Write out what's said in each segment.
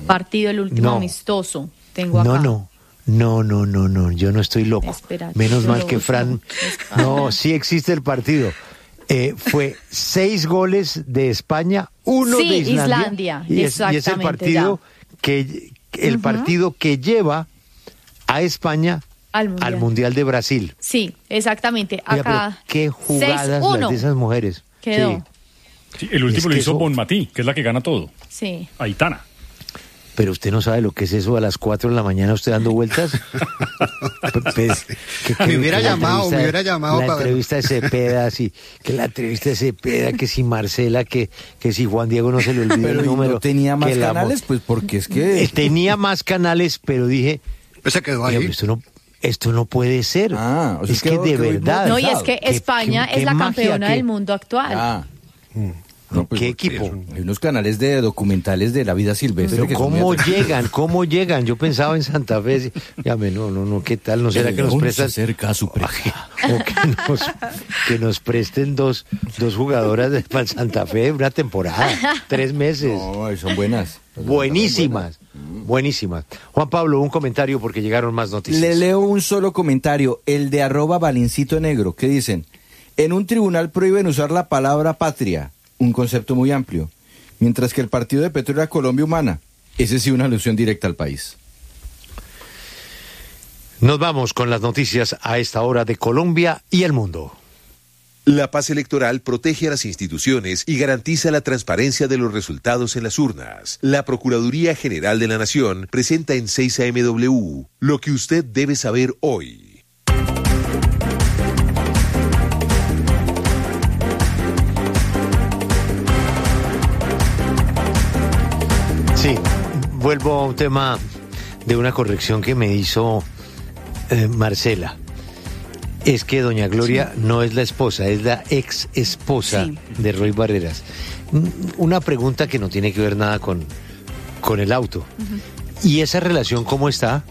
Partido, el último amistoso. Tengo acá. No, yo no estoy loco. Espera, menos mal que Fran... No, sí existe el partido. Fue 6 goles de España, 1 de Islandia. Y es el partido que lleva a España al Mundial de Brasil. Sí, exactamente. Acá. Qué jugadas las de esas mujeres. Quedó. Sí, el último lo hizo Bonmatí, que es la que gana todo. Sí. Aitana. Pero usted no sabe lo que es eso a las 4 de la mañana usted dando vueltas. Me hubiera llamado la entrevista de Cepeda, sí, que la entrevista de Cepeda, que si Marcela, que si Juan Diego no se le olvida el número. ¿No tenía más canales? Pues porque es que... Tenía más canales, pero dije... Pues se quedó ahí. Esto no puede ser. O sea, es que de verdad... No, y es que España es la campeona del mundo actual. No, pues, ¿qué equipo? Hay unos canales de documentales de la vida silvestre. Pero ¿cómo llegan? Yo pensaba en Santa Fe. Llame, no, ¿qué tal? ¿No será que nos prestan? Cerca su O que nos presten dos jugadoras para el Santa Fe una temporada, 3 meses. No, son buenas. Buenísimas. Juan Pablo, un comentario porque llegaron más noticias. Le leo un solo comentario, el de @Valincito_Negro, que dicen: en un tribunal prohíben usar la palabra patria, un concepto muy amplio, mientras que el partido de Petro era Colombia Humana. Ese sí una alusión directa al país. Nos vamos con las noticias a esta hora de Colombia y el mundo. La paz electoral protege a las instituciones y garantiza la transparencia de los resultados en las urnas. La Procuraduría General de la Nación presenta en 6am lo que usted debe saber hoy. Sí, vuelvo a un tema de una corrección que me hizo Marcela. Es que doña Gloria no es la esposa, es la ex esposa de Roy Barreras. Una pregunta que no tiene que ver nada con el auto. ¿Y esa relación cómo está?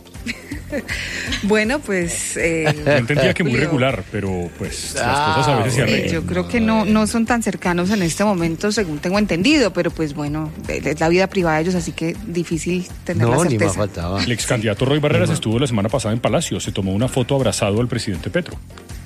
Bueno, pues... Yo entendía que muy regular, pero pues las cosas a veces se arreglan. Yo creo que no son tan cercanos en este momento, según tengo entendido, pero pues bueno, es la vida privada de ellos, así que difícil tener la certeza. Ni más faltaba. El ex candidato Roy Barreras estuvo la semana pasada en Palacio, se tomó una foto abrazado al presidente Petro.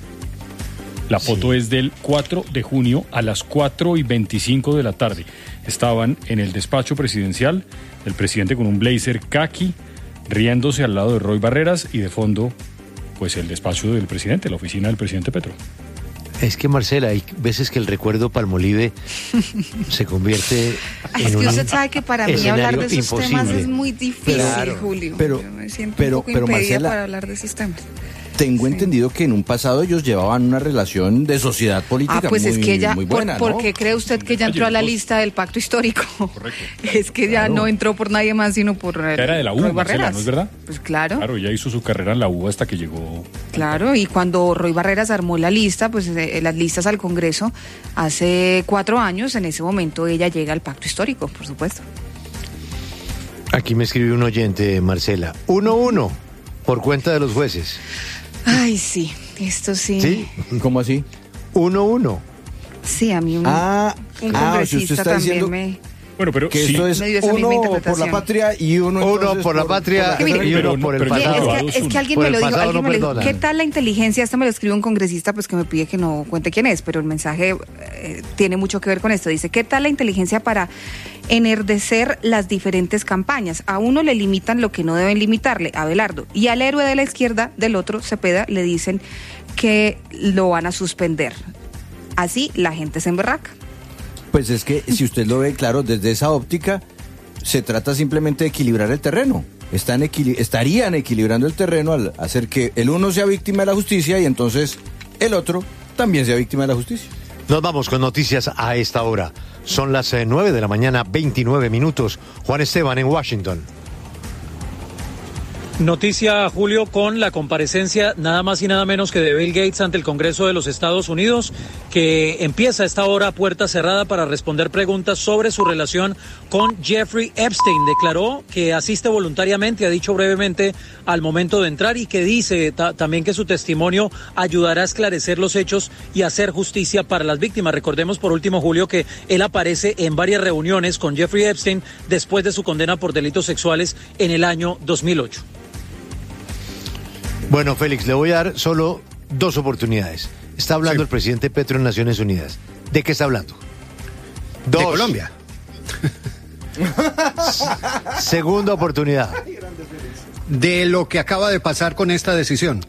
La foto es del 4 de junio a las 4:25 de la tarde. Estaban en el despacho presidencial, el presidente con un blazer caqui, riéndose al lado de Roy Barreras y de fondo, pues el despacho del presidente, la oficina del presidente Petro. Es que, Marcela, hay veces que el recuerdo Palmolive se convierte en un que usted sabe que para mí hablar de esos temas es muy difícil, Julio. Pero, yo me siento un poco impedida Marcela, para hablar de esos temas. Tengo entendido que en un pasado ellos llevaban una relación de sociedad política pues muy, es que ella, muy buena, ¿por ¿no? qué cree usted que ella entró a la lista del pacto histórico? Correcto. Es que ya no entró por nadie más, sino por Era de la U, Roy Marcela, Barreras. ¿no es verdad? Pues claro. Claro, ella hizo su carrera en la U hasta que llegó... Claro, y cuando Roy Barreras armó la lista, pues las listas al Congreso, hace 4 años, en ese momento ella llega al pacto histórico, por supuesto. Aquí me escribe un oyente, Marcela. 1-1 por cuenta de los jueces. Ay, sí, esto sí. ¿Sí? ¿Cómo así? 1-1. Sí, a mí un si congresista usted está también diciendo me... Bueno, pero que sí. esto es Me dio esa misma uno por interpretación. la patria y uno por la patria y uno por el pero pasado. Es que alguien Por me el lo dijo, pasado alguien no me lo dijo, perdonan. ¿qué tal la inteligencia? Esto me lo escribe un congresista, pues que me pide que no cuente quién es, pero el mensaje tiene mucho que ver con esto. Dice, ¿qué tal la inteligencia para enardecer las diferentes campañas? A uno le limitan lo que no deben limitarle, Abelardo, y al héroe de la izquierda, del otro, Cepeda, le dicen que lo van a suspender. Así la gente se emberraca. Pues es que si usted lo ve claro desde esa óptica, se trata simplemente de equilibrar el terreno. Estarían equilibrando el terreno al hacer que el uno sea víctima de la justicia y entonces el otro también sea víctima de la justicia. Nos vamos con noticias a esta hora. Son las 9 de la mañana, 29 minutos. Juan Esteban en Washington. Noticia, Julio, con la comparecencia nada más y nada menos que de Bill Gates ante el Congreso de los Estados Unidos, que empieza a esta hora a puerta cerrada para responder preguntas sobre su relación con Jeffrey Epstein. Declaró que asiste voluntariamente, ha dicho brevemente al momento de entrar, y que dice también que su testimonio ayudará a esclarecer los hechos y hacer justicia para las víctimas. Recordemos, por último, Julio, que él aparece en varias reuniones con Jeffrey Epstein después de su condena por delitos sexuales en el año 2008. Bueno, Félix, le voy a dar solo 2 oportunidades. Está hablando el presidente Petro en Naciones Unidas. ¿De qué está hablando? 2. De Colombia. Segunda oportunidad. De lo que acaba de pasar con esta decisión.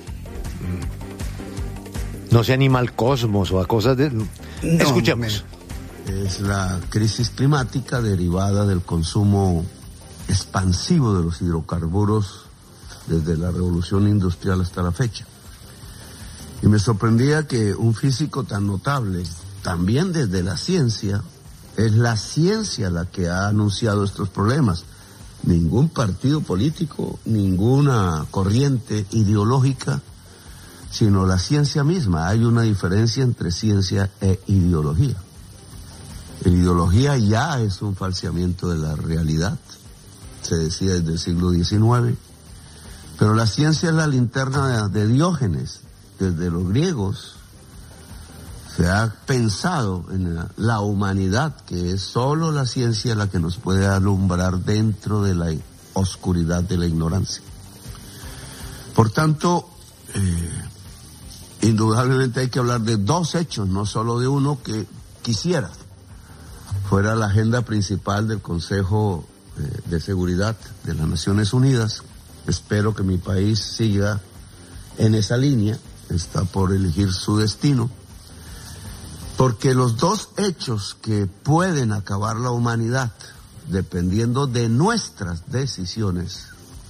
No se anima al cosmos o a cosas de... No, escuchemos. Es la crisis climática derivada del consumo expansivo de los hidrocarburos desde la revolución industrial hasta la fecha. Y me sorprendía que un físico tan notable, también desde la ciencia, es la ciencia la que ha anunciado estos problemas. Ningún partido político, ninguna corriente ideológica, sino la ciencia misma. Hay una diferencia entre ciencia e ideología. La ideología ya es un falseamiento de la realidad, se decía desde el siglo XIX. Pero la ciencia es la linterna de Diógenes. Desde los griegos se ha pensado en la humanidad, que es solo la ciencia la que nos puede alumbrar dentro de la oscuridad de la ignorancia. Por tanto, indudablemente hay que hablar de 2 hechos, no solo de uno, que quisiera fuera la agenda principal del Consejo de Seguridad de las Naciones Unidas. Espero que mi país siga en esa línea, está por elegir su destino, porque los 2 hechos que pueden acabar la humanidad, dependiendo de nuestras decisiones,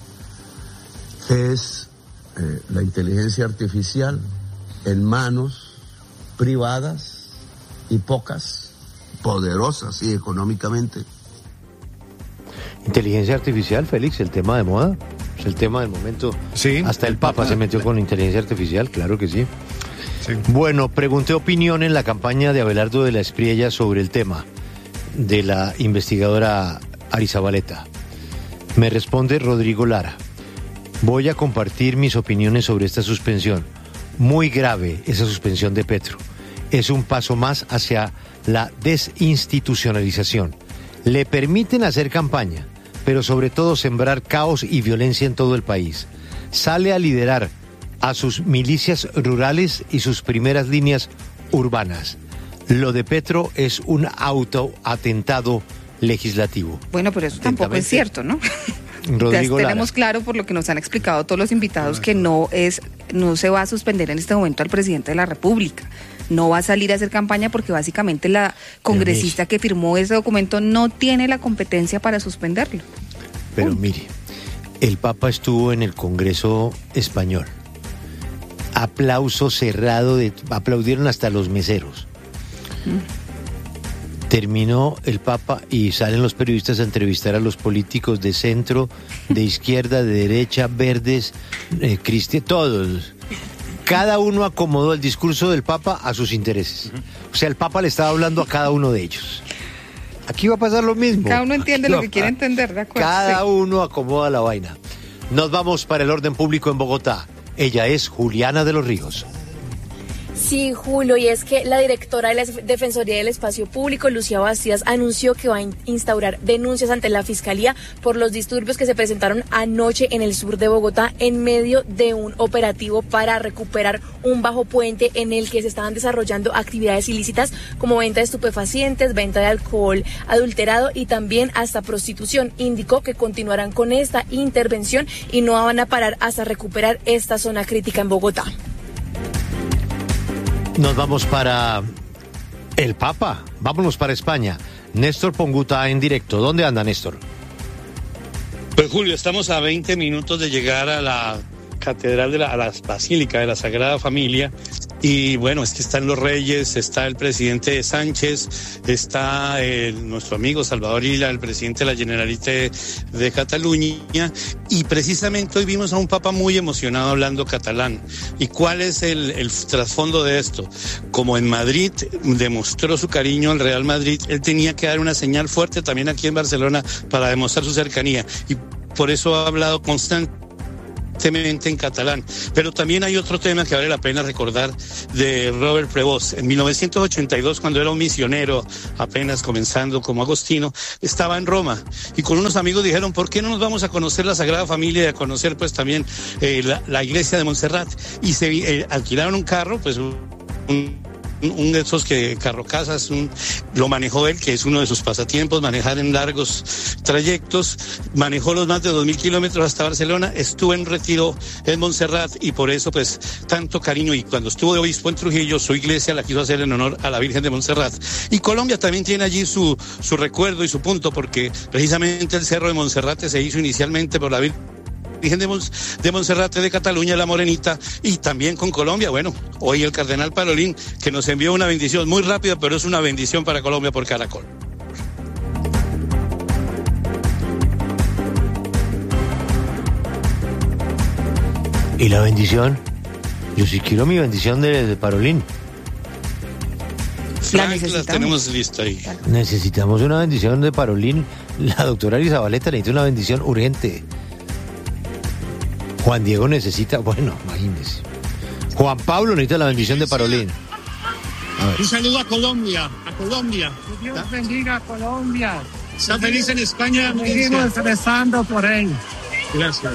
es la inteligencia artificial en manos privadas y pocas, poderosas y económicamente. Inteligencia artificial, Félix, el tema de moda. Es el tema del momento. Sí. Hasta el Papa se metió con inteligencia artificial, claro que sí. Bueno, pregunté opinión en la campaña de Abelardo de la Espriella sobre el tema de la investigadora Arizabaleta. Me responde Rodrigo Lara. Voy a compartir mis opiniones sobre esta suspensión. Muy grave esa suspensión de Petro. Es un paso más hacia la desinstitucionalización. Le permiten hacer campaña, pero sobre todo sembrar caos y violencia en todo el país. Sale a liderar a sus milicias rurales y sus primeras líneas urbanas. Lo de Petro es un autoatentado legislativo. Bueno, pero eso tampoco es cierto, ¿no? Rodrigo Lara. Tenemos claro, por lo que nos han explicado todos los invitados, que no se va a suspender en este momento al presidente de la República. No va a salir a hacer campaña porque básicamente la congresista que firmó ese documento no tiene la competencia para suspenderlo. Pero mire, el Papa estuvo en el Congreso español. Aplauso cerrado, aplaudieron hasta los meseros. Terminó el Papa y salen los periodistas a entrevistar a los políticos de centro, de izquierda, de derecha, verdes, cristianos, todos. Cada uno acomodó el discurso del Papa a sus intereses. O sea, el Papa le estaba hablando a cada uno de ellos. Aquí va a pasar lo mismo. Cada uno entiende lo que quiere entender, ¿de acuerdo? Cada uno acomoda la vaina. Nos vamos para el orden público en Bogotá. Ella es Juliana de los Ríos. Sí, Julio, y es que la directora de la Defensoría del Espacio Público, Lucía Bastidas, anunció que va a instaurar denuncias ante la Fiscalía por los disturbios que se presentaron anoche en el sur de Bogotá en medio de un operativo para recuperar un bajo puente en el que se estaban desarrollando actividades ilícitas como venta de estupefacientes, venta de alcohol adulterado y también hasta prostitución. Indicó que continuarán con esta intervención y no van a parar hasta recuperar esta zona crítica en Bogotá. Nos vamos para el Papa, vámonos para España. Néstor Ponguta en directo. ¿Dónde anda, Néstor? Pues Julio, estamos a 20 minutos de llegar a la catedral a la Basílica de la Sagrada Familia. Y bueno, es que están los reyes, está el presidente Sánchez, está nuestro amigo Salvador Illa, el presidente de la Generalitat de Cataluña, y precisamente hoy vimos a un papa muy emocionado hablando catalán. ¿Y cuál es el trasfondo de esto? Como en Madrid demostró su cariño al Real Madrid, él tenía que dar una señal fuerte también aquí en Barcelona para demostrar su cercanía, y por eso ha hablado constantemente en catalán. Pero también hay otro tema que vale la pena recordar de Robert Prevost. En 1982, cuando era un misionero, apenas comenzando como agostino, estaba en Roma y con unos amigos dijeron, ¿por qué no nos vamos a conocer la Sagrada Familia y a conocer pues también la iglesia de Montserrat? Y se alquilaron un carro, pues un de esos carrocasas, lo manejó él, que es uno de sus pasatiempos, manejar en largos trayectos, manejó los más de 2.000 kilómetros hasta Barcelona, estuvo en retiro en Montserrat y por eso pues tanto cariño, y cuando estuvo de obispo en Trujillo, su iglesia la quiso hacer en honor a la Virgen de Montserrat. Y Colombia también tiene allí su recuerdo y su punto, porque precisamente el Cerro de Monserrate se hizo inicialmente por la Virgen de Monserrate de Cataluña, la Morenita, y también con Colombia. Bueno, hoy el cardenal Parolín, que nos envió una bendición muy rápida, pero es una bendición para Colombia por Caracol. ¿Y la bendición? Yo sí quiero mi bendición de Parolín. Frank, las tenemos lista ahí. Necesitamos una bendición de Parolín. La doctora Elisabaleta necesita una bendición urgente. Juan Diego necesita, bueno, imagínese. Juan Pablo necesita la bendición de Parolín. Un saludo a Colombia, Que Dios bendiga a Colombia. Está feliz en España. Seguimos rezando por él. Gracias.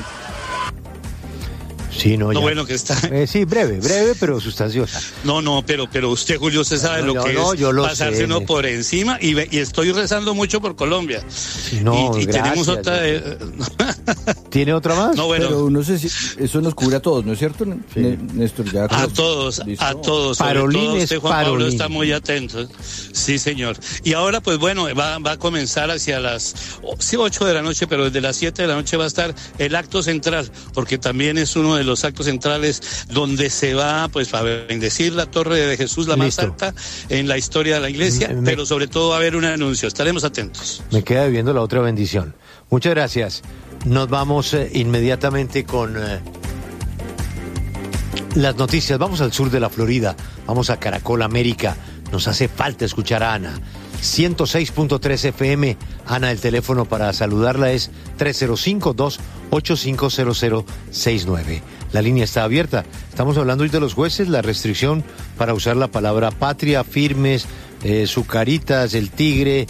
Sí, no, ya. Bueno que está. Sí, breve, pero sustanciosa. No, pero usted, Julio, usted sabe lo que es pasarse uno por encima, y estoy rezando mucho por Colombia. No, y gracias, tenemos otra. ¿Tiene otra más? No, bueno. Pero no sé si eso nos cubre a todos, ¿no es cierto, sí. Néstor? Ya a todos. Parolín usted, Juan Parolín. Pablo, está muy atento. Sí, señor. Y ahora, pues bueno, va a comenzar hacia las 8 de la noche, pero desde las 7 de la noche va a estar el acto central, porque también es uno de los actos centrales donde se va pues a bendecir la Torre de Jesús, la más alta en la historia de la iglesia, pero sobre todo va a haber un anuncio. Estaremos atentos. Me queda debiendo la otra bendición. Muchas gracias. Nos vamos inmediatamente con las noticias. Vamos al sur de la Florida. Vamos a Caracol América. Nos hace falta escuchar a Ana. 106.3 FM. Ana, el teléfono para saludarla es 305-285-0069. La línea está abierta. Estamos hablando hoy de los jueces, la restricción para usar la palabra patria, firmes, sucaritas, el tigre,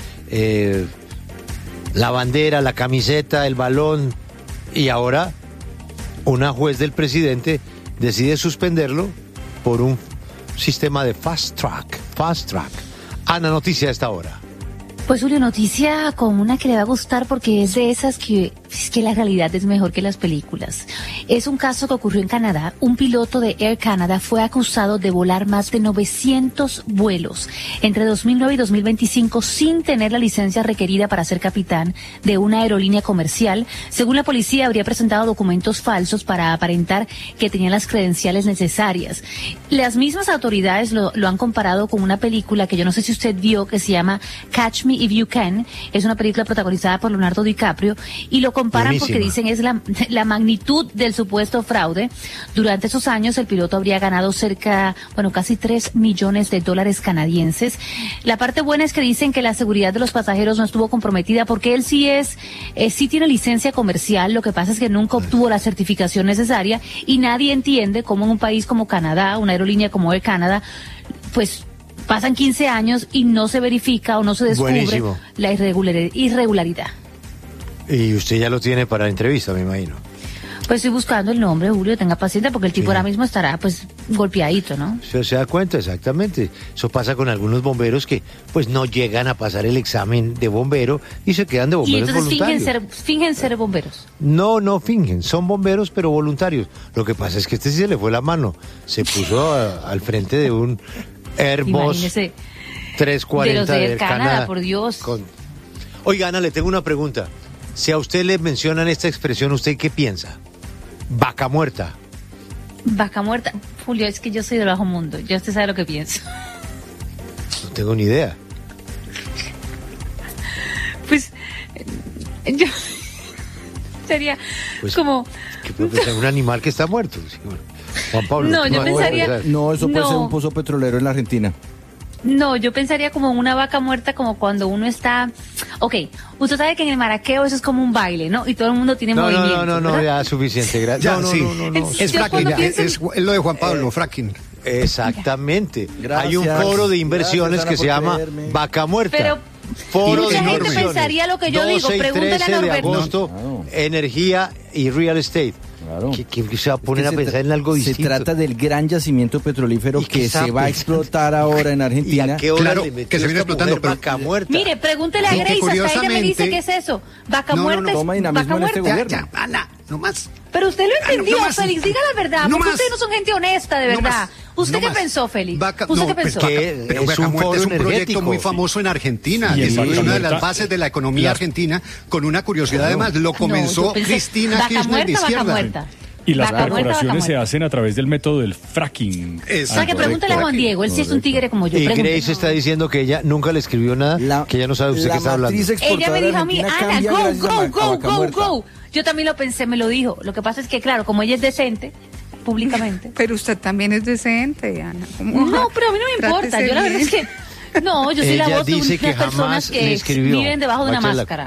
la bandera, la camiseta, el balón. Y ahora una juez del presidente decide suspenderlo por un sistema de fast track. Ana, noticia a esta hora. Pues Julio, noticia como una que le va a gustar porque es de esas que la realidad es mejor que las películas. Es un caso que ocurrió en Canadá. Un piloto de Air Canada fue acusado de volar más de 900 vuelos entre 2009 y 2025 sin tener la licencia requerida para ser capitán de una aerolínea comercial. Según la policía, habría presentado documentos falsos para aparentar que tenía las credenciales necesarias. Las mismas autoridades lo han comparado con una película que yo no sé si usted vio, que se llama Catch Me If You Can. Es una película protagonizada por Leonardo DiCaprio y lo comparan porque dicen es la magnitud del supuesto fraude. Durante esos años el piloto habría ganado casi $3 millones canadienses. La parte buena es que dicen que la seguridad de los pasajeros no estuvo comprometida porque él sí tiene licencia comercial. Lo que pasa es que nunca obtuvo la certificación necesaria y nadie entiende cómo en un país como Canadá, una aerolínea como Air Canada, pues pasan 15 años y no se verifica o no se descubre la irregularidad. Y usted ya lo tiene para la entrevista, me imagino. Pues estoy buscando el nombre, Julio, tenga paciencia porque el tipo ahora mismo estará pues golpeadito, ¿no? Se da cuenta, exactamente. Eso pasa con algunos bomberos que pues no llegan a pasar el examen de bombero y se quedan de bomberos voluntarios. Y entonces fingen ser bomberos. No fingen, son bomberos pero voluntarios. Lo que pasa es que sí se le fue la mano. Se puso al frente de un Airbus 340 de los de Air Canada, por Dios. Oiga, Ana, le tengo una pregunta. Si a usted le mencionan esta expresión, ¿usted qué piensa? Vaca muerta. Vaca muerta. Julio, es que yo soy del bajo mundo. Ya usted sabe lo que pienso. No tengo ni idea. Pues yo sería Pues, como... ¿Qué puede pensar? Un animal que está muerto. Sí, bueno. Juan Pablo. No, yo pensaría... No, eso puede No. ser un pozo petrolero en la Argentina. No, yo pensaría como una vaca muerta, como cuando uno está... Ok, usted sabe que en el maraqueo eso es como un baile, ¿no? Y todo el mundo tiene movimiento. No, ¿verdad? ya suficiente. Ya, No, sí. no. Es Yo fracking, cuando ya, pienso en- es lo de Juan Pablo, fracking. Exactamente. Gracias. Hay un foro de inversiones Gracias, Ana, que se por llama creerme. Vaca Muerta. Pero Foro mucha de gente inversiones. pensaría lo que yo digo. 12 y Pregúntele a 13 de Norberto. agosto, Claro. energía y real estate. Claro. ¿Quién se va a poner Es a que pensar en algo se distinto? trata del gran yacimiento petrolífero ¿Y qué que está se va a pensando? explotar ahora en ¿Y Argentina. a qué hora Claro, le metió que se viene esta explotando, mujer pero- Vaca Muerta? Mire, pregúntele a Sí, que Grace, hasta ella me dice curiosamente- qué es eso. Vaca No, no, muerta no. es Toma dinamismo vaca en este muerta. gobierno. Ana, no más. Pero usted lo entendió, no más. Félix, diga la verdad, No porque más. ustedes no son gente honesta, de No verdad. más. ¿Usted No qué más. pensó, Félix? Vaca- ¿Usted no, qué pues, pensó? que Pero es Vaca un Muerta foro es un proyecto energético. muy famoso en Argentina. Y en Es Vaca una de Muerta- las bases de la economía argentina, con una curiosidad además. Lo comenzó No, yo pensé, Cristina vaca Kirchner de muerta, vaca izquierda. muerta. Y las Vaca muerta, vaca perforaciones se muerta. hacen a través del método del fracking. O sea, que Correcto. pregúntele a Juan Diego, él sí es un tigre como yo. Y pregúntele. Grace está diciendo que ella nunca le escribió nada, que ella no sabe usted qué está hablando. matriz Ella exportadora me dijo de a mí, Argentina Ana, cambia go, gracias a go, Vaca go, go, Muerta. go. Yo también lo pensé, me lo dijo. Lo que pasa es que, claro, como ella es decente, públicamente. Pero usted también es decente, Ana. ¿Cómo? No, pero a mí no me importa. Trátese Yo la verdad bien. es que... No, yo soy la Ella voz de dice unas que personas jamás le que escribió. viven debajo de una Báchela. máscara.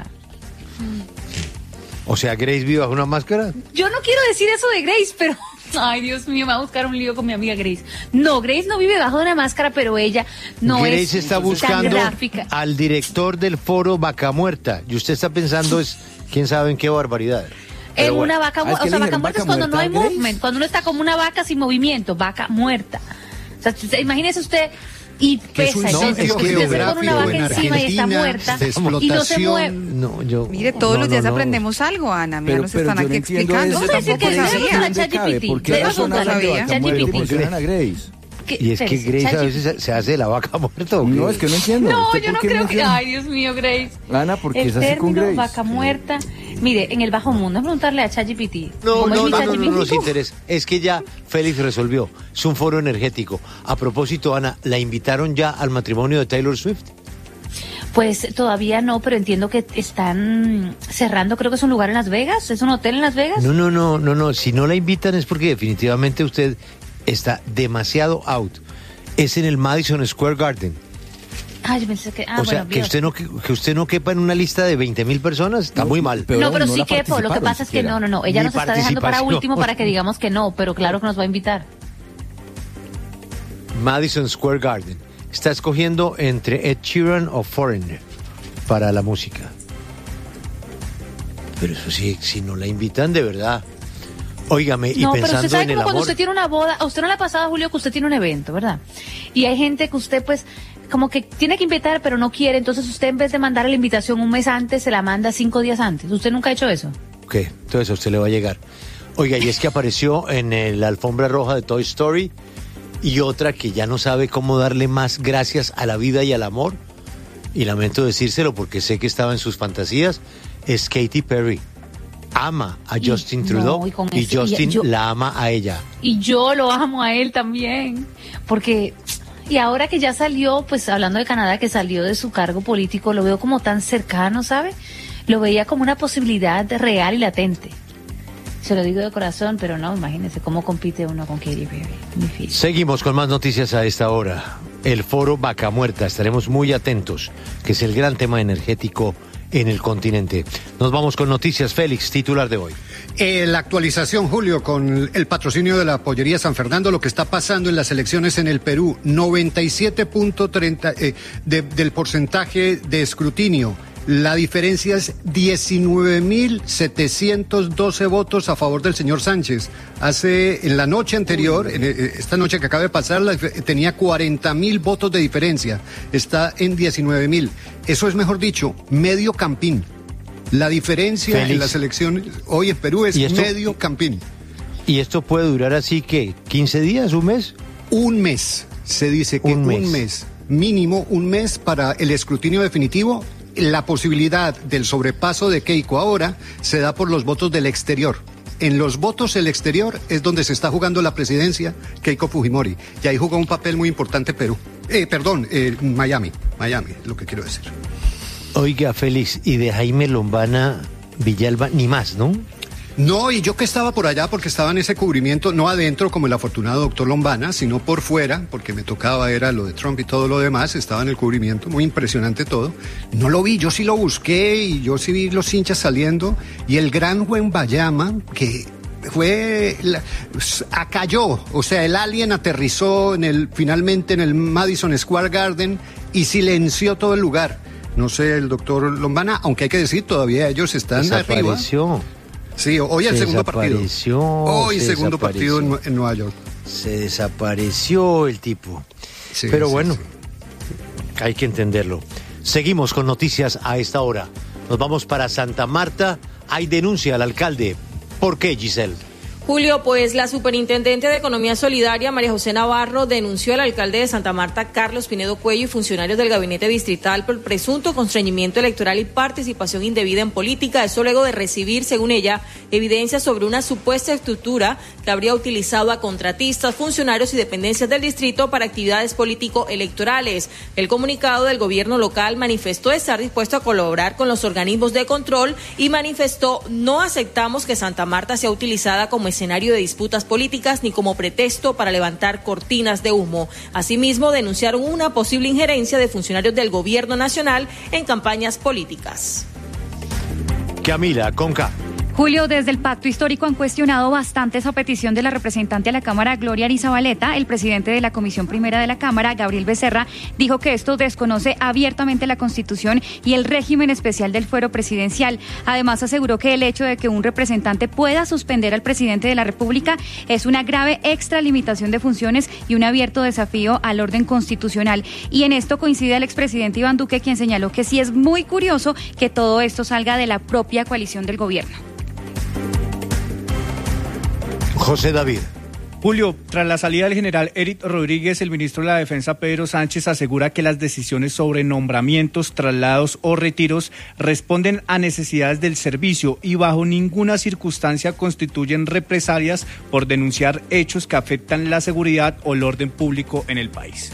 O sea, Grace vive bajo una máscara. Yo no quiero decir eso de Grace, pero... Ay, Dios mío, me va a buscar un lío con mi amiga Grace. No, Grace no vive bajo de una máscara, pero ella no Grace es está tan buscando gráfica. al director del foro Vaca Muerta. Y usted está pensando es, quién sabe en qué barbaridad. Pero En bueno. una vaca Ah, es muerta, que o sea, le vaca dijeron muerta es vaca cuando no hay muerta, Grace. movement, cuando uno está como una vaca sin movimiento, vaca muerta. O sea, imagínese usted y Que es un pesa, entonces sitio usted se pone una geográfico vaca en encima y está Argentina muerta de y no se explotación. mueve. No, yo. Mire, todos no, los días no, no. aprendemos algo, Ana. Mira, Pero- nos pero están yo aquí no entiendo explicando. eso. Vamos a decir que Tampoco debe le preguntarle a entiendo dónde cabe, ChatGPT. ¿por qué Debe razón hablan de preguntarle a Vaca Muerta y ChatGPT. mencionan a Grace? Y es que Espérese, Grace a ChatGPT. veces se hace de la vaca muerta. ¿o qué? No, es que no entiendo. No, ¿Usted yo por no qué creo que... menciona? Ay, Dios mío, Grace. Ana, porque El es así con término Grace. vaca muerta. Mire, en el bajo mundo, es preguntarle a ChatGPT. No, ¿Cómo es no, mi no, no, no ChatGPT? nos interesa. Es que ya Félix resolvió. Es un foro energético. A propósito, Ana, ¿la invitaron ya al matrimonio de Taylor Swift? Pues todavía no, pero entiendo que están cerrando, creo que es un lugar en Las Vegas, ¿es un hotel en Las Vegas? No. Si no la invitan es porque definitivamente usted está demasiado out. Es en el Madison Square Garden. Ah, yo pensé que... Ah, o sea, bueno, que usted no quepa en una lista de 20,000 personas, está muy mal. No, pero sí que, lo que pasa es que no, ella Ni nos está dejando para participación. último para que digamos que no, pero claro que nos va a invitar. Madison Square Garden. Está escogiendo entre Ed Sheeran o Foreigner para la música. Pero eso sí, si no la invitan de verdad. Óigame, y No, pero usted pensando sabe en el como cuando amor. usted tiene una boda, a usted no le ha pasado, Julio, que usted tiene un evento, ¿verdad? Y hay gente que usted pues como que tiene que invitar pero no quiere, entonces usted en vez de mandarle la invitación un mes antes, se la manda 5 días antes. ¿Usted nunca ha hecho eso? Ok, entonces a usted le va a llegar. Oiga, y es que apareció en la alfombra roja de Toy Story y otra que ya no sabe cómo darle más gracias a la vida y al amor. Y lamento decírselo porque sé que estaba en sus fantasías. Es Katy Perry. Ama a Justin Trudeau y con y ese- Justin yo- la ama a ella. Y yo lo amo a él también, porque... Y ahora que ya salió, pues hablando de Canadá, que salió de su cargo político, lo veo como tan cercano, ¿sabe? Lo veía como una posibilidad real y latente. Se lo digo de corazón, pero no, imagínese cómo compite uno con Katy Perry. Difícil. Seguimos con más noticias a esta hora. El foro Vaca Muerta, estaremos muy atentos, que es el gran tema energético en el continente. Nos vamos con noticias. Félix, titular de hoy. La actualización, Julio, con el patrocinio de la Pollería San Fernando, lo que está pasando en las elecciones en el Perú, 97.30 del porcentaje de escrutinio. La diferencia es 19.712 votos a favor del señor Sánchez. En la noche anterior, esta noche que acaba de pasar, tenía 40.000 votos de diferencia. Está en 19.000. Eso es, mejor dicho, medio campín. La diferencia Félix. en las elecciones hoy en Perú es ¿Y esto? medio campín. ¿Y esto puede durar así que 15 días, un mes? Un mes, se dice que un mes, mínimo un mes para el escrutinio definitivo. La posibilidad del sobrepaso de Keiko ahora se da por los votos del exterior. En los votos el exterior es donde se está jugando la presidencia Keiko Fujimori. Y ahí jugó un papel muy importante Miami, lo que quiero decir. Oiga, Félix, y de Jaime Lombana Villalba, ni más, ¿no? No, y yo que estaba por allá porque estaba en ese cubrimiento, no adentro como el afortunado doctor Lombana, sino por fuera, porque me tocaba, era lo de Trump y todo lo demás, estaba en el cubrimiento, muy impresionante todo. No lo vi, yo sí lo busqué y yo sí vi los hinchas saliendo, y el gran Wembayama, que cayó, o sea, el alien aterrizó finalmente en el Madison Square Garden y silenció todo el lugar. No sé, el doctor Lombana, aunque hay que decir, todavía ellos están desapareció. Arriba. Sí, hoy el segundo partido. Hoy segundo partido en Nueva York. Se desapareció el tipo. Sí, pero sí, bueno, sí. Hay que entenderlo. Seguimos con noticias a esta hora. Nos vamos para Santa Marta. Hay denuncia al alcalde. ¿Por qué, Giselle? Julio, pues la superintendente de Economía Solidaria, María José Navarro, denunció al alcalde de Santa Marta, Carlos Pinedo Cuello, y funcionarios del gabinete distrital por presunto constreñimiento electoral y participación indebida en política. Eso luego de recibir, según ella, evidencias sobre una supuesta estructura que habría utilizado a contratistas, funcionarios y dependencias del distrito para actividades político-electorales. El comunicado del gobierno local manifestó estar dispuesto a colaborar con los organismos de control y manifestó: no aceptamos que Santa Marta sea utilizada como escenario de disputas políticas ni como pretexto para levantar cortinas de humo. Asimismo, denunciaron una posible injerencia de funcionarios del gobierno nacional en campañas políticas. Camila, Conca. Julio, desde el Pacto Histórico han cuestionado bastante esa petición de la representante a la Cámara, Gloria Arizabaleta. El presidente de la Comisión Primera de la Cámara, Gabriel Becerra, dijo que esto desconoce abiertamente la Constitución y el régimen especial del fuero presidencial. Además, aseguró que el hecho de que un representante pueda suspender al presidente de la República es una grave extralimitación de funciones y un abierto desafío al orden constitucional. Y en esto coincide el expresidente Iván Duque, quien señaló que sí es muy curioso que todo esto salga de la propia coalición del gobierno. José David. Julio, tras la salida del general Eric Rodríguez, el ministro de la Defensa, Pedro Sánchez, asegura que las decisiones sobre nombramientos, traslados o retiros responden a necesidades del servicio y bajo ninguna circunstancia constituyen represalias por denunciar hechos que afectan la seguridad o el orden público en el país.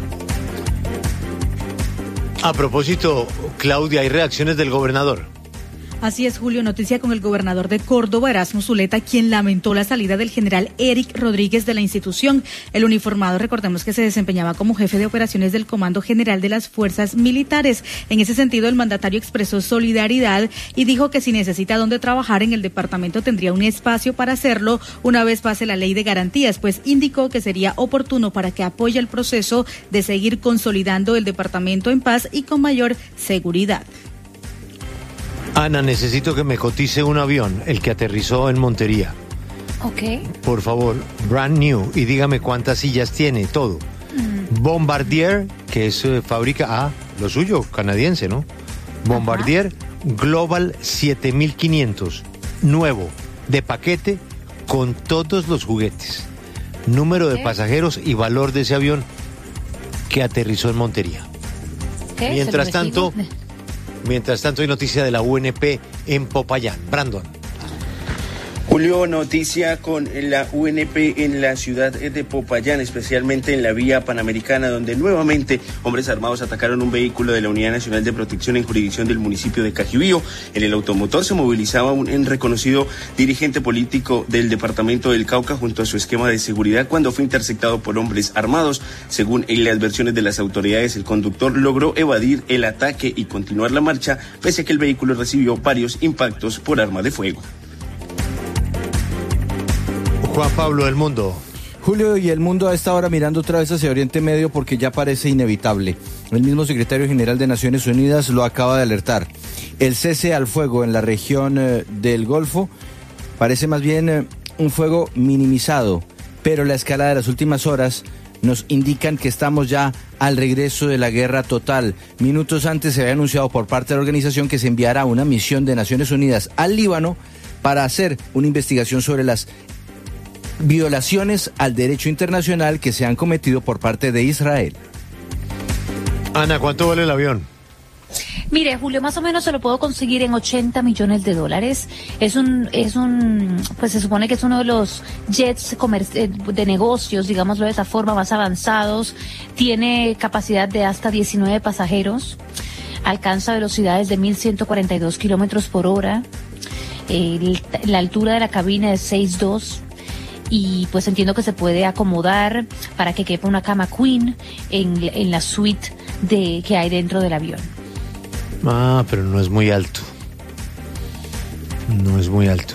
A propósito, Claudia, hay reacciones del gobernador. Así es, Julio, noticia con el gobernador de Córdoba, Erasmo Zuleta, quien lamentó la salida del general Eric Rodríguez de la institución. El uniformado, recordemos que se desempeñaba como jefe de operaciones del Comando General de las Fuerzas Militares. En ese sentido, el mandatario expresó solidaridad y dijo que si necesita dónde trabajar en el departamento tendría un espacio para hacerlo una vez pase la ley de garantías, pues indicó que sería oportuno para que apoye el proceso de seguir consolidando el departamento en paz y con mayor seguridad. Ana, necesito que me cotice un avión, el que aterrizó en Montería. Ok. Por favor, brand new, y dígame cuántas sillas tiene, todo. Bombardier, que es fábrica, lo suyo, canadiense, ¿no? Bombardier Global 7500, nuevo, de paquete, con todos los juguetes. Número de pasajeros y valor de ese avión que aterrizó en Montería. Mientras tanto, hay noticia de la UNP en Popayán. Brandon. Julio, noticia con la UNP en la ciudad de Popayán, especialmente en la vía panamericana, donde nuevamente hombres armados atacaron un vehículo de la Unidad Nacional de Protección en jurisdicción del municipio de Cajibío. En el automotor se movilizaba un reconocido dirigente político del departamento del Cauca junto a su esquema de seguridad cuando fue interceptado por hombres armados. Según las versiones de las autoridades, el conductor logró evadir el ataque y continuar la marcha, pese a que el vehículo recibió varios impactos por arma de fuego. Juan Pablo, El Mundo. Julio, y El Mundo a esta hora mirando otra vez hacia Oriente Medio porque ya parece inevitable. El mismo secretario general de Naciones Unidas lo acaba de alertar. El cese al fuego en la región del Golfo parece más bien un fuego minimizado, pero la escala de las últimas horas nos indican que estamos ya al regreso de la guerra total. Minutos antes se había anunciado por parte de la organización que se enviará una misión de Naciones Unidas al Líbano para hacer una investigación sobre las violaciones al derecho internacional que se han cometido por parte de Israel. Ana, ¿cuánto vale el avión? Mire, Julio, más o menos se lo puedo conseguir en $80 millones. Pues se supone que es uno de los jets de negocios, digámoslo de esa forma, más avanzados. Tiene capacidad de hasta 19 pasajeros. Alcanza velocidades de 1.142 kilómetros por hora. La altura de la cabina es 6'2". Y pues entiendo que se puede acomodar para que quepa una cama queen en la suite que hay dentro del avión. Ah, pero no es muy alto. No es muy alto.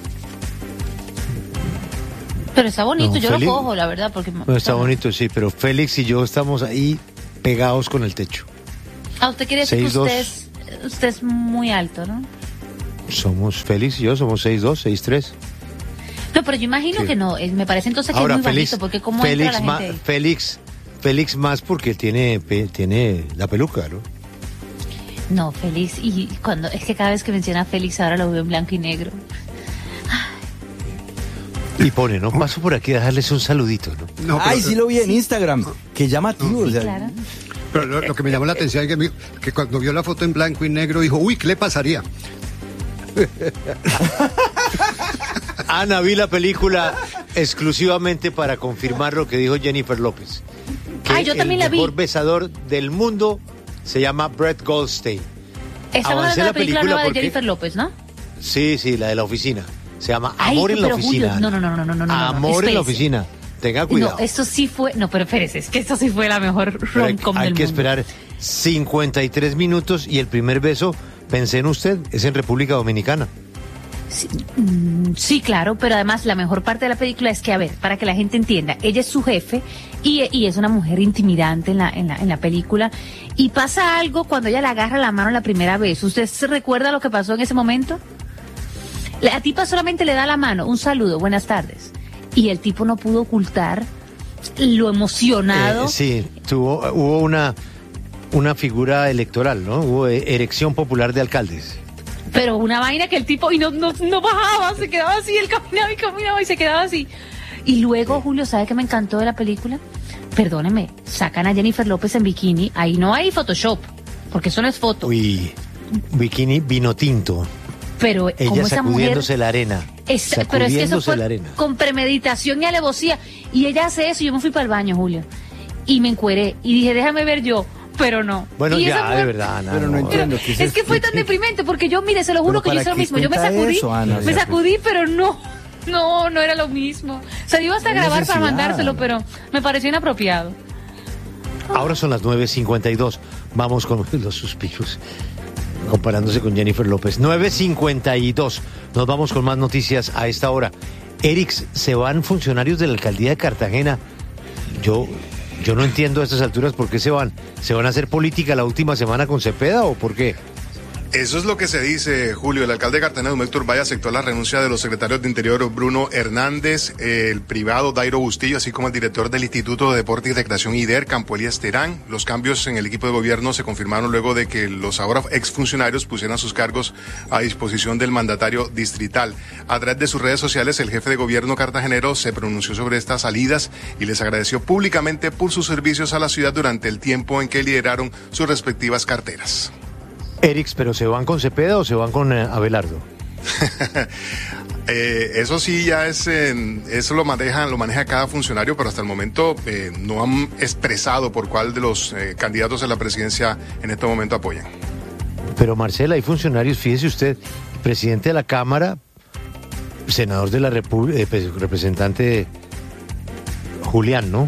Pero está bonito, No, yo Félix, lo cojo, la verdad, porque... No, está bonito, sí, pero Félix y yo estamos ahí pegados con el techo. Ah, usted quiere decir que 6'2". usted es muy alto, ¿no? Félix y yo somos 6'2", 6'3". No, pero yo imagino Sí. que no, me parece entonces que Ahora, es muy Félix, bajito, porque cómo entra la gente... Félix más porque tiene la peluca, ¿no? No, Félix, y es que cada vez que menciona a Félix ahora lo veo en blanco y negro. Y pone, ¿no? Paso por aquí a dejarles un saludito, ¿no? Ay, sí lo vi en Instagram. Qué llamativo. Sí, o sea, claro. Pero lo que me llamó la atención es que cuando vio la foto en blanco y negro dijo, uy, ¿qué le pasaría? Ana, vi la película exclusivamente para confirmar lo que dijo Jennifer López. Que yo también la vi. El mejor besador del mundo se llama Brett Goldstein. Estamos Avancé hablando de la la película película nueva de porque- Jennifer López, ¿no? Sí, la de la oficina. Se llama Ay, Amor en la pero Julio, oficina. no. Amor en la espérese. oficina. Tenga cuidado. No, esto sí fue... No, pero espérese, es que esto sí fue la mejor Pero rom-com hay del que mundo. esperar 53 y el primer beso, pensé en usted, es en República Dominicana. Sí, claro, pero además la mejor parte de la película es que, a ver, para que la gente entienda, ella es su jefe y es una mujer intimidante en la película, y pasa algo cuando ella le agarra la mano la primera vez. ¿Usted se recuerda lo que pasó en ese momento? La tipa solamente le da la mano, un saludo, buenas tardes, y el tipo no pudo ocultar lo emocionado. Sí, hubo una figura electoral, ¿no? Hubo erección popular de alcaldes. Pero una vaina que el tipo y no bajaba, se quedaba así, él caminaba y se quedaba así. Y luego, Julio, ¿sabe qué me encantó de la película? Perdóneme, sacan a Jennifer López en bikini, ahí no hay Photoshop, porque eso no es foto. Uy, bikini vino tinto. Pero Ella como esa mujer... sacudiéndose la arena. Pero es que eso Sacudiéndose fue la arena. con premeditación y alevosía. Y ella hace eso, y yo me fui para el baño, Julio. Y me encueré, y dije, déjame ver yo. Pero no. Bueno, Y esa ya, mujer- de verdad, Ana. Pero no entiendo. ¿qué Es que fue tan deprimente, porque yo, mire, se lo juro Pero que yo hice ¿para lo mismo. qué Yo me cuenta sacudí, eso, Ana? O sea, pero no era lo mismo. O sea, iba hasta a No hay grabar para necesidad. mandárselo, pero me pareció inapropiado. Ahora son las 9:52. Vamos con los suspiros. Comparándose con Jennifer López. 9:52. Nos vamos con más noticias a esta hora. Erix, se van funcionarios de la alcaldía de Cartagena. Yo no entiendo a estas alturas por qué se van. ¿Se van a hacer política la última semana con Cepeda o por qué? Eso es lo que se dice, Julio. El alcalde de Cartagena, Humberto Urbay, aceptó la renuncia de los secretarios de Interior Bruno Hernández, el privado Dairo Bustillo, así como el director del Instituto de Deporte y Recreación IDER, Campo Elías Terán. Los cambios en el equipo de gobierno se confirmaron luego de que los ahora exfuncionarios pusieran sus cargos a disposición del mandatario distrital. A través de sus redes sociales, el jefe de gobierno cartagenero se pronunció sobre estas salidas y les agradeció públicamente por sus servicios a la ciudad durante el tiempo en que lideraron sus respectivas carteras. Erix, ¿pero se van con Cepeda o se van con Abelardo? Eso sí ya eso lo maneja cada funcionario, pero hasta el momento no han expresado por cuál de los candidatos a la presidencia en este momento apoyan. Pero Marcela, hay funcionarios, fíjese usted, presidente de la Cámara, senador de la República, representante Julián, ¿no?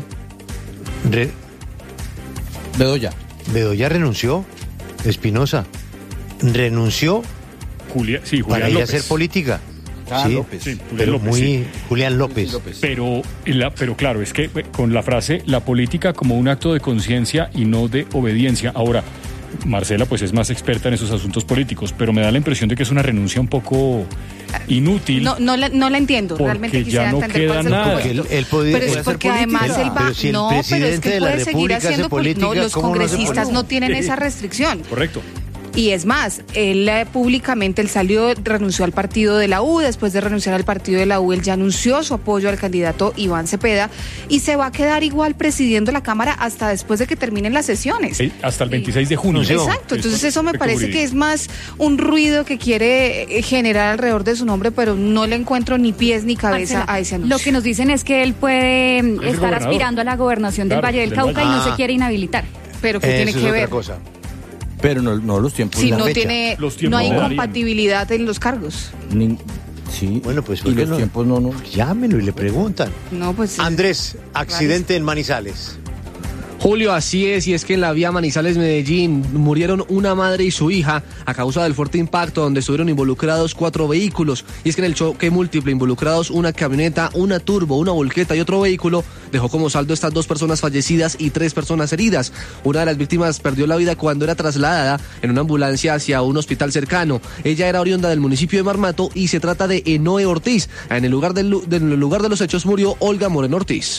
Bedoya renunció, Espinosa renunció Julián para ir a López. hacer política. Ah, Sí, López. Sí, Julián pero López, muy sí. Julián López. Pero claro, es que con la frase la política como un acto de conciencia y no de obediencia. Ahora, Marcela pues es más experta en esos asuntos políticos, pero me da la impresión de que es una renuncia un poco inútil. No la entiendo. Porque Realmente ya quisiera no entender cuál queda es el nada. propósito. Porque él podía Pero es hacer porque política. además él va... Pero si el no, pero es presidente que de la puede seguir República hace haciendo política, no, los ¿cómo no hace congresistas política? no tienen esa restricción. Correcto. Y es más, él públicamente, él salió, renunció al partido de la U, después de renunciar al partido de la U, él ya anunció su apoyo al candidato Iván Cepeda y se va a quedar igual presidiendo la Cámara hasta después de que terminen las sesiones. Sí, hasta el 26 de junio. Exacto, entonces eso me parece que es más un ruido que quiere generar alrededor de su nombre, pero no le encuentro ni pies ni cabeza a ese anuncio. Lo que nos dicen es que él puede estar aspirando a la gobernación del Valle del Cauca y no se quiere inhabilitar. Pero ¿qué tiene que ver? Cosa. Pero no los tiempos. Si no hay incompatibilidad en los cargos. Sí. Bueno, pues y los tiempos no. Llámenlo y le preguntan. No, pues. Andrés, accidente en Manizales. Julio, así es, y es que en la vía Manizales-Medellín murieron una madre y su hija a causa del fuerte impacto donde estuvieron involucrados 4 vehículos. Y es que en el choque múltiple involucrados una camioneta, una turbo, una volqueta y otro vehículo dejó como saldo estas 2 personas fallecidas y 3 personas heridas. Una de las víctimas perdió la vida cuando era trasladada en una ambulancia hacia un hospital cercano. Ella era oriunda del municipio de Marmato y se trata de Enoe Ortiz. En el lugar de los hechos murió Olga Moreno Ortiz.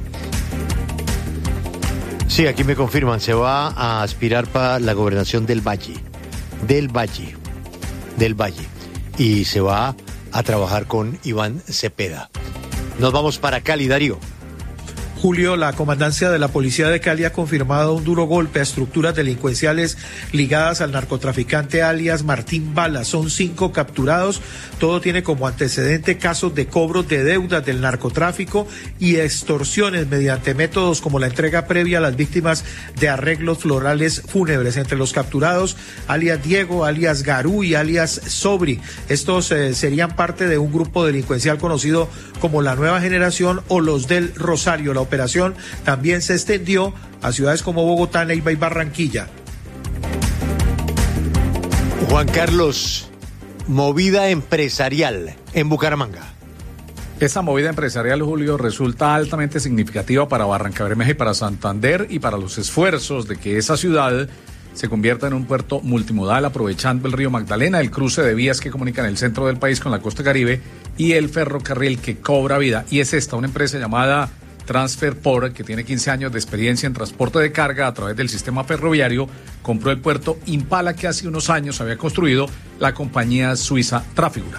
Sí, aquí me confirman, se va a aspirar para la gobernación del Valle. Y se va a trabajar con Iván Cepeda. Nos vamos para Cali, Darío. Julio, la comandancia de la policía de Cali ha confirmado un duro golpe a estructuras delincuenciales ligadas al narcotraficante alias Martín Bala. Son 5 capturados. Todo tiene como antecedente casos de cobros de deudas del narcotráfico y extorsiones mediante métodos como la entrega previa a las víctimas de arreglos florales fúnebres. Entre los capturados, alias Diego, alias Garú y alias Sobri. Estos serían parte de un grupo delincuencial conocido como la Nueva Generación o los del Rosario. La operación también se extendió a ciudades como Bogotá, Neiva y Barranquilla. Juan Carlos, movida empresarial en Bucaramanga. Esta movida empresarial, Julio, resulta altamente significativa para Barrancabermeja y para Santander y para los esfuerzos de que esa ciudad se convierta en un puerto multimodal aprovechando el río Magdalena, el cruce de vías que comunican el centro del país con la costa caribe y el ferrocarril que cobra vida. Y es esta, una empresa llamada Transferport, que tiene 15 años de experiencia en transporte de carga a través del sistema ferroviario, compró el puerto Impala que hace unos años había construido la compañía suiza Trafigura.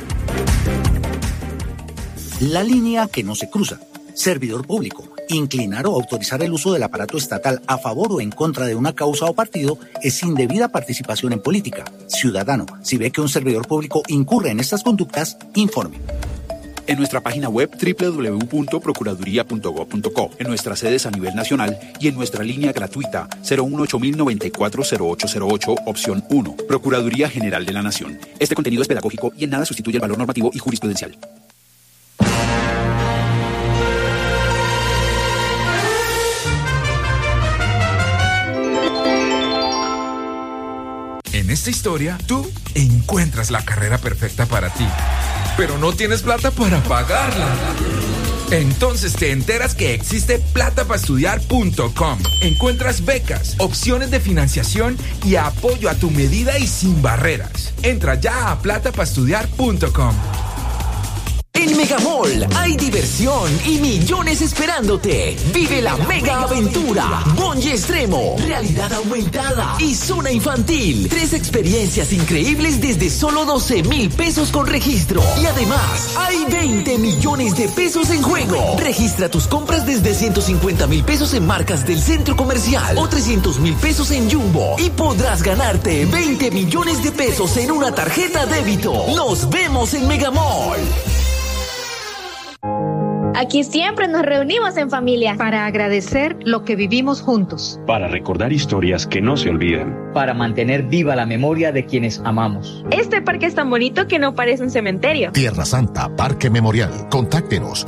La línea que no se cruza. Servidor público. Inclinar o autorizar el uso del aparato estatal a favor o en contra de una causa o partido es indebida participación en política. Ciudadano, si ve que un servidor público incurre en estas conductas, informe. En nuestra página web www.procuraduría.gov.co, en nuestras sedes a nivel nacional y en nuestra línea gratuita 018-094-0808, opción 1, Procuraduría General de la Nación. Este contenido es pedagógico y en nada sustituye el valor normativo y jurisprudencial. En esta historia, tú encuentras la carrera perfecta para ti, pero no tienes plata para pagarla. Entonces te enteras que existe platapaestudiar.com. Encuentras becas, opciones de financiación y apoyo a tu medida y sin barreras. Entra ya a platapaestudiar.com. En Megamall hay diversión y millones esperándote. Vive la mega aventura. Bungee extremo, realidad aumentada y zona infantil. 3 experiencias increíbles desde solo 12,000 pesos con registro. Y además, hay 20 millones de pesos en juego. Registra tus compras desde 150,000 pesos en marcas del centro comercial o 300,000 pesos en Jumbo. Y podrás ganarte 20 millones de pesos en una tarjeta débito. Nos vemos en Megamall. Aquí siempre nos reunimos en familia. Para agradecer lo que vivimos juntos. Para recordar historias que no se olvidan. Para mantener viva la memoria de quienes amamos. Este parque es tan bonito que no parece un cementerio. Tierra Santa, Parque Memorial. Contáctenos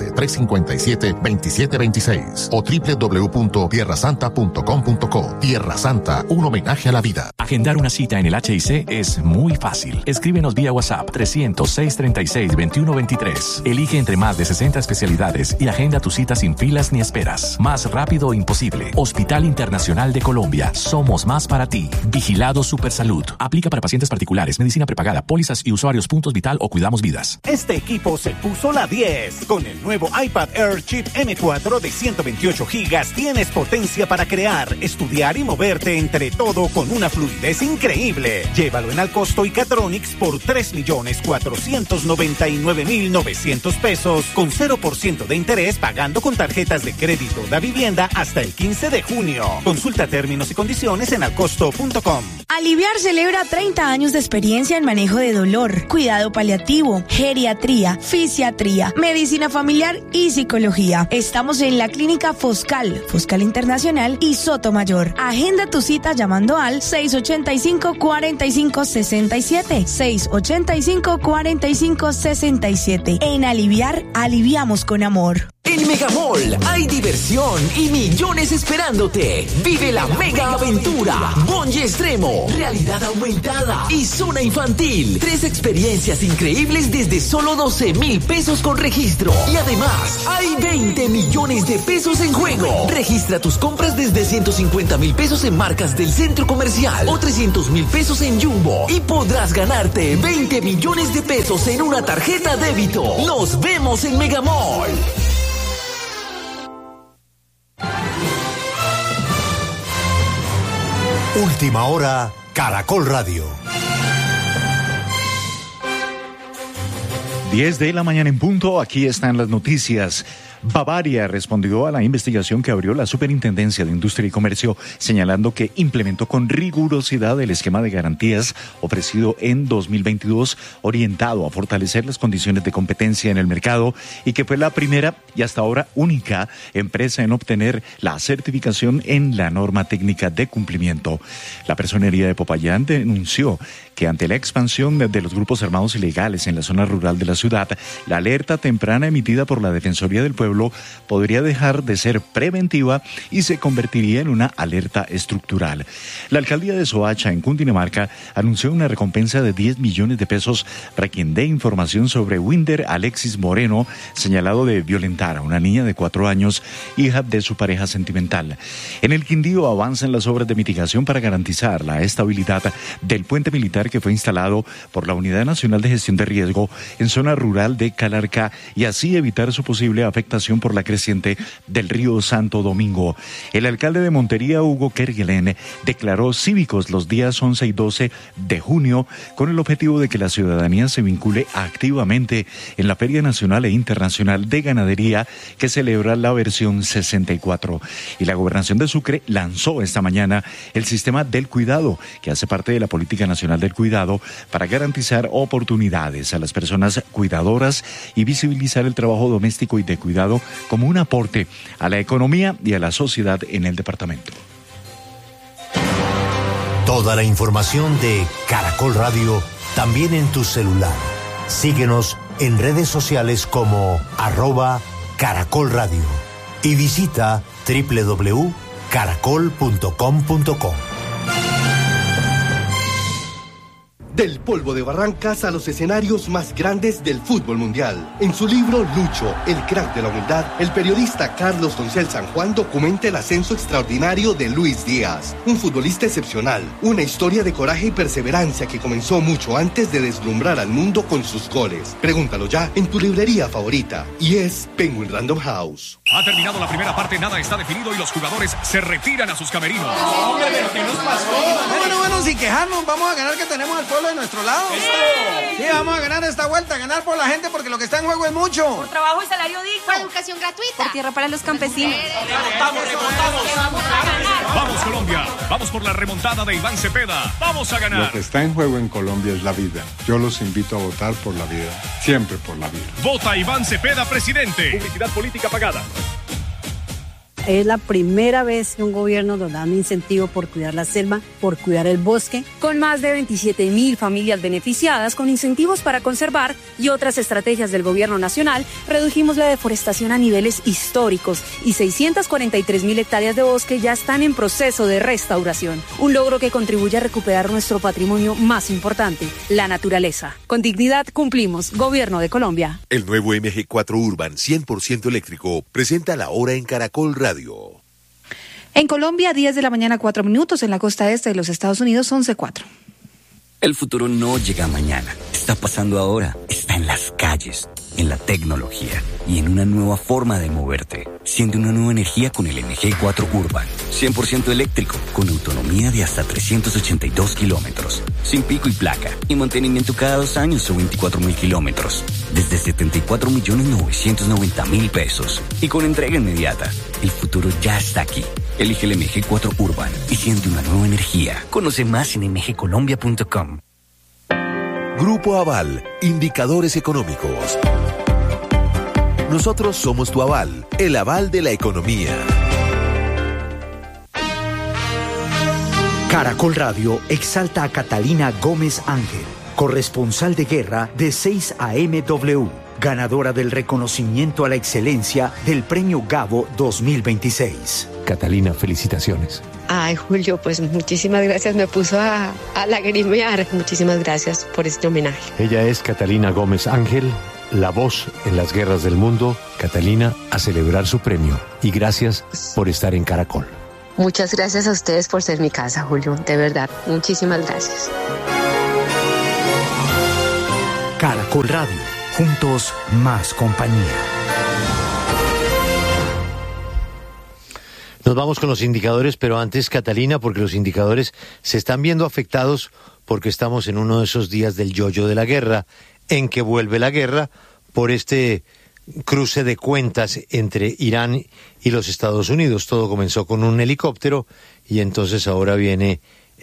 315-357-2726 o www.tierrasanta.com.co. Tierra Santa, un homenaje a la vida. Agendar una cita en el HIC es muy fácil. Escríbenos vía WhatsApp 300-636-2123. Elige entre más de 60 especialistas especialidades y agenda tu cita sin filas ni esperas. Más rápido imposible. Hospital Internacional de Colombia. Somos más para ti. Vigilado Supersalud. Aplica para pacientes particulares, medicina prepagada, pólizas y usuarios puntos vital o cuidamos vidas. Este equipo se puso la 10. Con el nuevo iPad Air Chip M4 de 128 gigas tienes potencia para crear, estudiar y moverte entre todo con una fluidez increíble. Llévalo en Alcosto y Catronics por 3.499.900 pesos con 0% de interés pagando con tarjetas de crédito da vivienda hasta el 15 de junio. Consulta términos y condiciones en alcosto.com. Aliviar celebra 30 años de experiencia en manejo de dolor, cuidado paliativo, geriatría, fisiatría, medicina familiar y psicología. Estamos en la clínica Foscal Internacional y Sotomayor. Agenda tu cita llamando al 685-4567. 685-4567. En Aliviar, aliviamos con amor. En Megamall hay diversión y millones esperándote. Vive la mega aventura. Bungee extremo, realidad aumentada y zona infantil. 3 experiencias increíbles desde solo 12,000 pesos con registro. Y además, hay 20 millones de pesos en juego. Registra tus compras desde 150,000 pesos en marcas del centro comercial o 300,000 pesos en Jumbo. Y podrás ganarte 20 millones de pesos en una tarjeta débito. Nos vemos en Megamall. Última hora, Caracol Radio. 10 de la mañana en punto, aquí están las noticias. Bavaria respondió a la investigación que abrió la Superintendencia de Industria y Comercio, señalando que implementó con rigurosidad el esquema de garantías ofrecido en 2022, orientado a fortalecer las condiciones de competencia en el mercado, y que fue la primera y hasta ahora única empresa en obtener la certificación en la norma técnica de cumplimiento. La Personería de Popayán denunció que ante la expansión de los grupos armados ilegales en la zona rural de la ciudad, la alerta temprana emitida por la Defensoría del Pueblo podría dejar de ser preventiva y se convertiría en una alerta estructural. La alcaldía de Soacha, en Cundinamarca, anunció una recompensa de 10 millones de pesos para quien dé información sobre Winder Alexis Moreno, señalado de violentar a una niña de 4 años, hija de su pareja sentimental. En el Quindío avanzan las obras de mitigación para garantizar la estabilidad del puente militar que fue instalado por la Unidad Nacional de Gestión de Riesgo en zona rural de Calarcá y así evitar su posible afectación por la creciente del río Santo Domingo. El alcalde de Montería, Hugo Kerguelen, declaró cívicos los días 11 y 12 de junio con el objetivo de que la ciudadanía se vincule activamente en la Feria Nacional e Internacional de Ganadería que celebra la versión 64. Y la Gobernación de Sucre lanzó esta mañana el sistema del cuidado, que hace parte de la Política Nacional del Cuidado para garantizar oportunidades a las personas cuidadoras y visibilizar el trabajo doméstico y de cuidado como un aporte a la economía y a la sociedad en el departamento. Toda la información de Caracol Radio también en tu celular. Síguenos en redes sociales como @Caracol Radio y visita www.caracol.com.co. Del polvo de Barrancas a los escenarios más grandes del fútbol mundial. En su libro Lucho, el crack de la humildad, el periodista Carlos Doncel San Juan documenta el ascenso extraordinario de Luis Díaz, un futbolista excepcional, una historia de coraje y perseverancia que comenzó mucho antes de deslumbrar al mundo con sus goles. Pregúntalo ya en tu librería favorita, y es Penguin Random House. Ha terminado la primera parte, nada está definido y los jugadores se retiran a sus camerinos. Hombre, pero ¿qué nos pasó? Bueno, sin quejarnos, vamos a ganar, que tenemos al pueblo de nuestro lado. Sí, vamos a ganar esta vuelta, ganar por la gente porque lo que está en juego es mucho. Por trabajo y salario digno. Por educación gratuita. Por tierra para los campesinos. Remontamos. Vamos Colombia, vamos por la remontada de Iván Cepeda. Vamos a ganar. Lo que está en juego en Colombia es la vida. Yo los invito a votar por la vida, siempre por la vida. Vota Iván Cepeda, presidente. Publicidad política pagada. Es la primera vez que un gobierno nos da un incentivo por cuidar la selva, por cuidar el bosque. Con más de 27.000 familias beneficiadas con incentivos para conservar y otras estrategias del gobierno nacional, redujimos la deforestación a niveles históricos y 643.000 hectáreas de bosque ya están en proceso de restauración. Un logro que contribuye a recuperar nuestro patrimonio más importante, la naturaleza. Con dignidad cumplimos. Gobierno de Colombia. El nuevo MG4 Urban 100% eléctrico presenta la hora en Caracol Radio. En Colombia, 10 de la mañana, 4 minutos. En la costa este de los Estados Unidos, 11:04. El futuro no llega mañana. Está pasando ahora. Está en las calles, en la tecnología y en una nueva forma de moverte. Siente una nueva energía con el MG4 Urban. 100% eléctrico, con autonomía de hasta 382 kilómetros. Sin pico y placa. Y mantenimiento cada 2 años o 24.000 kilómetros. Desde 74.990.000 pesos. Y con entrega inmediata. El futuro ya está aquí. Elige el MG4 Urban y siente una nueva energía. Conoce más en mgcolombia.com. Grupo Aval, indicadores económicos. Nosotros somos tu aval, el aval de la economía. Caracol Radio exalta a Catalina Gómez Ángel, corresponsal de guerra de 6AMW, ganadora del reconocimiento a la excelencia del Premio Gabo 2026. Catalina, felicitaciones. Ay, Julio, pues muchísimas gracias, me puso a lagrimear. Muchísimas gracias por este homenaje. Ella es Catalina Gómez Ángel, la voz en las guerras del mundo. Catalina, a celebrar su premio y gracias por estar en Caracol. Muchas gracias a ustedes por ser mi casa, Julio, de verdad, muchísimas gracias. Caracol Radio, juntos más compañía. Nos vamos con los indicadores, pero antes, Catalina, porque los indicadores se están viendo afectados porque estamos en uno de esos días del yoyo de la guerra, en que vuelve la guerra por este cruce de cuentas entre Irán y los Estados Unidos. Todo comenzó con un helicóptero y entonces ahora viene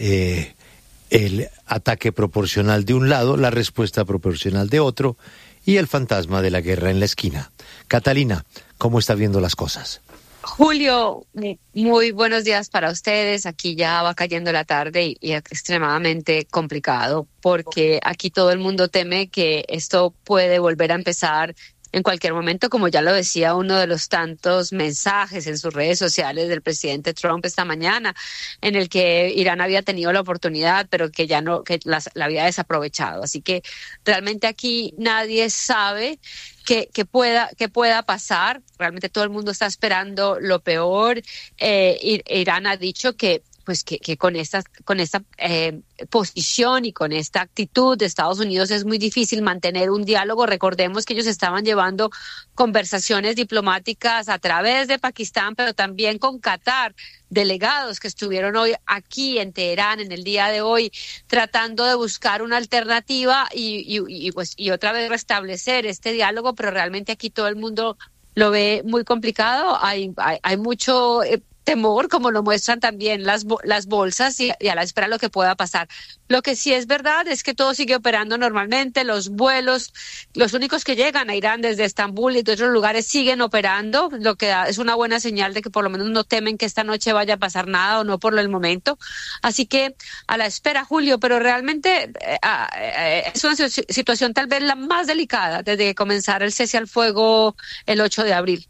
el ataque proporcional de un lado, la respuesta proporcional de otro y el fantasma de la guerra en la esquina. Catalina, ¿cómo está viendo las cosas? Julio, muy buenos días para ustedes. Aquí ya va cayendo la tarde y extremadamente complicado porque aquí todo el mundo teme que esto puede volver a empezar en cualquier momento, como ya lo decía uno de los tantos mensajes en sus redes sociales del presidente Trump esta mañana, en el que Irán había tenido la oportunidad, pero que ya no, que la había desaprovechado. Así que realmente aquí nadie sabe qué pueda pasar. Realmente todo el mundo está esperando lo peor. Irán ha dicho que con esta posición y con esta actitud de Estados Unidos es muy difícil mantener un diálogo. Recordemos que ellos estaban llevando conversaciones diplomáticas a través de Pakistán, pero también con Qatar, delegados que estuvieron hoy aquí en Teherán en el día de hoy, tratando de buscar una alternativa y otra vez restablecer este diálogo, pero realmente aquí todo el mundo lo ve muy complicado. Hay mucho temor, como lo muestran también las bolsas y a la espera de lo que pueda pasar. Lo que sí es verdad es que todo sigue operando normalmente, los vuelos, los únicos que llegan a Irán desde Estambul y de otros lugares siguen operando, lo que es una buena señal de que por lo menos no temen que esta noche vaya a pasar nada o no por el momento. Así que a la espera, Julio, pero realmente es una situación tal vez la más delicada desde que comenzara el cese al fuego el 8 de abril.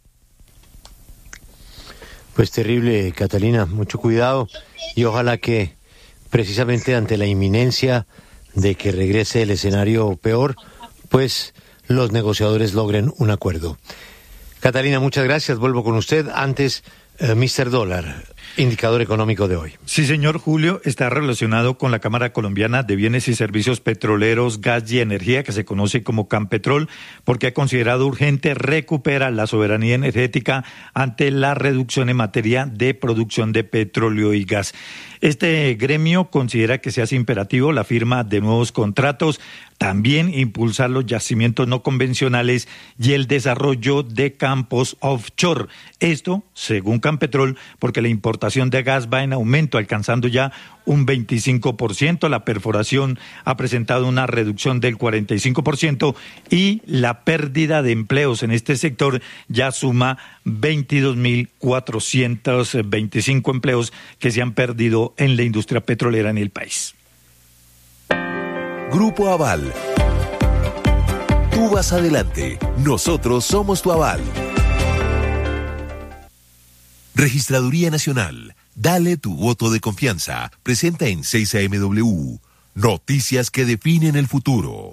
Pues terrible, Catalina, mucho cuidado y ojalá que precisamente ante la inminencia de que regrese el escenario peor, pues los negociadores logren un acuerdo. Catalina, muchas gracias, vuelvo con usted. Antes, Mr. Dólar, indicador económico de hoy. Sí, señor Julio, está relacionado con la Cámara Colombiana de Bienes y Servicios Petroleros, Gas y Energía, que se conoce como Campetrol, porque ha considerado urgente recuperar la soberanía energética ante la reducción en materia de producción de petróleo y gas. Este gremio considera que se hace imperativo la firma de nuevos contratos, también impulsar los yacimientos no convencionales y el desarrollo de campos offshore. Esto, según Campetrol, porque la importación de gas va en aumento, alcanzando ya un 25%, la perforación ha presentado una reducción del 45% y la pérdida de empleos en este sector ya suma 22.425 empleos que se han perdido en la industria petrolera en el país. Grupo Aval. Tú vas adelante, nosotros somos tu aval. Registraduría Nacional. Dale tu voto de confianza. Presenta en 6AMW. Noticias que definen el futuro.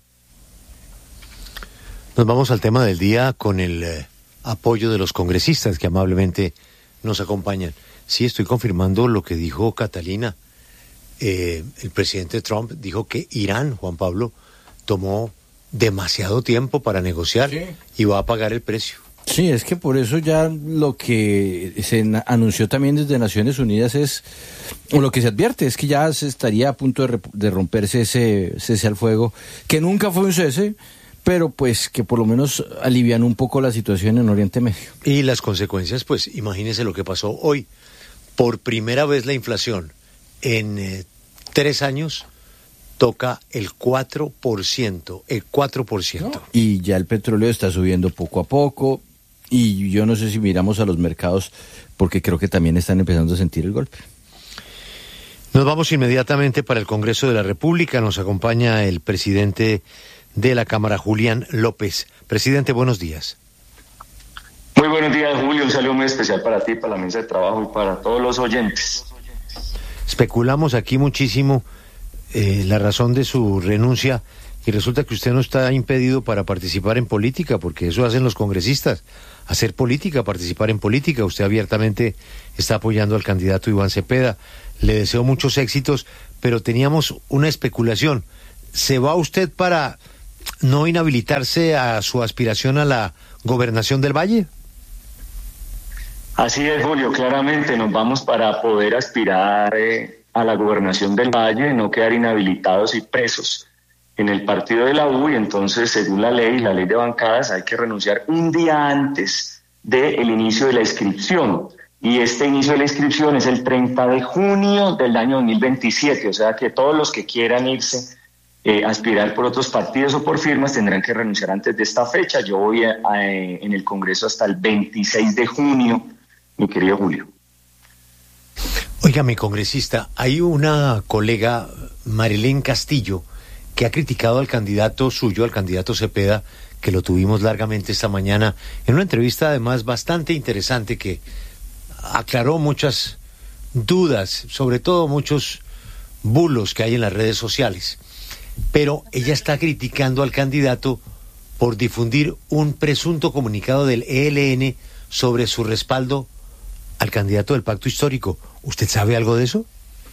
Nos vamos al tema del día con el apoyo de los congresistas que amablemente nos acompañan. Sí, estoy confirmando lo que dijo Catalina. El presidente Trump dijo que Irán, Juan Pablo, tomó demasiado tiempo para negociar y va a pagar el precio. Sí, es que por eso ya lo que se anunció también desde Naciones Unidas o lo que se advierte es que ya se estaría a punto de romperse ese cese al fuego, que nunca fue un cese, pero pues que por lo menos alivian un poco la situación en Oriente Medio. Y las consecuencias, pues imagínese lo que pasó hoy. Por primera vez la inflación en 3 años toca el 4%, el 4%. ¿No? Y ya el petróleo está subiendo poco a poco, y yo no sé si miramos a los mercados, porque creo que también están empezando a sentir el golpe. Nos vamos inmediatamente para el Congreso de la República. Nos acompaña el presidente de la Cámara, Julián López. Presidente, buenos días. Muy buenos días, Julio. Un saludo muy especial para ti, para la mesa de trabajo y para todos los oyentes. Especulamos aquí muchísimo la razón de su renuncia y resulta que usted no está impedido para participar en política, porque eso hacen los congresistas, hacer política, participar en política. Usted abiertamente está apoyando al candidato Iván Cepeda. Le deseo muchos éxitos, pero teníamos una especulación. ¿Se va usted para no inhabilitarse a su aspiración a la gobernación del Valle? Así es, Julio, claramente nos vamos para poder aspirar a la gobernación del Valle, no quedar inhabilitados y presos en el partido de la U, y entonces, según la ley de bancadas, hay que renunciar un día antes del inicio de la inscripción, y este inicio de la inscripción es el 30 de junio del año 2027, o sea que todos los que quieran irse aspirar por otros partidos o por firmas tendrán que renunciar antes de esta fecha. Yo voy en el Congreso hasta el 26 de junio, mi querido Julio. Óigame, congresista, hay una colega, Marilén Castillo, que ha criticado al candidato suyo, al candidato Cepeda, que lo tuvimos largamente esta mañana, en una entrevista además bastante interesante que aclaró muchas dudas, sobre todo muchos bulos que hay en las redes sociales. Pero ella está criticando al candidato por difundir un presunto comunicado del ELN sobre su respaldo al candidato del Pacto Histórico. ¿Usted sabe algo de eso?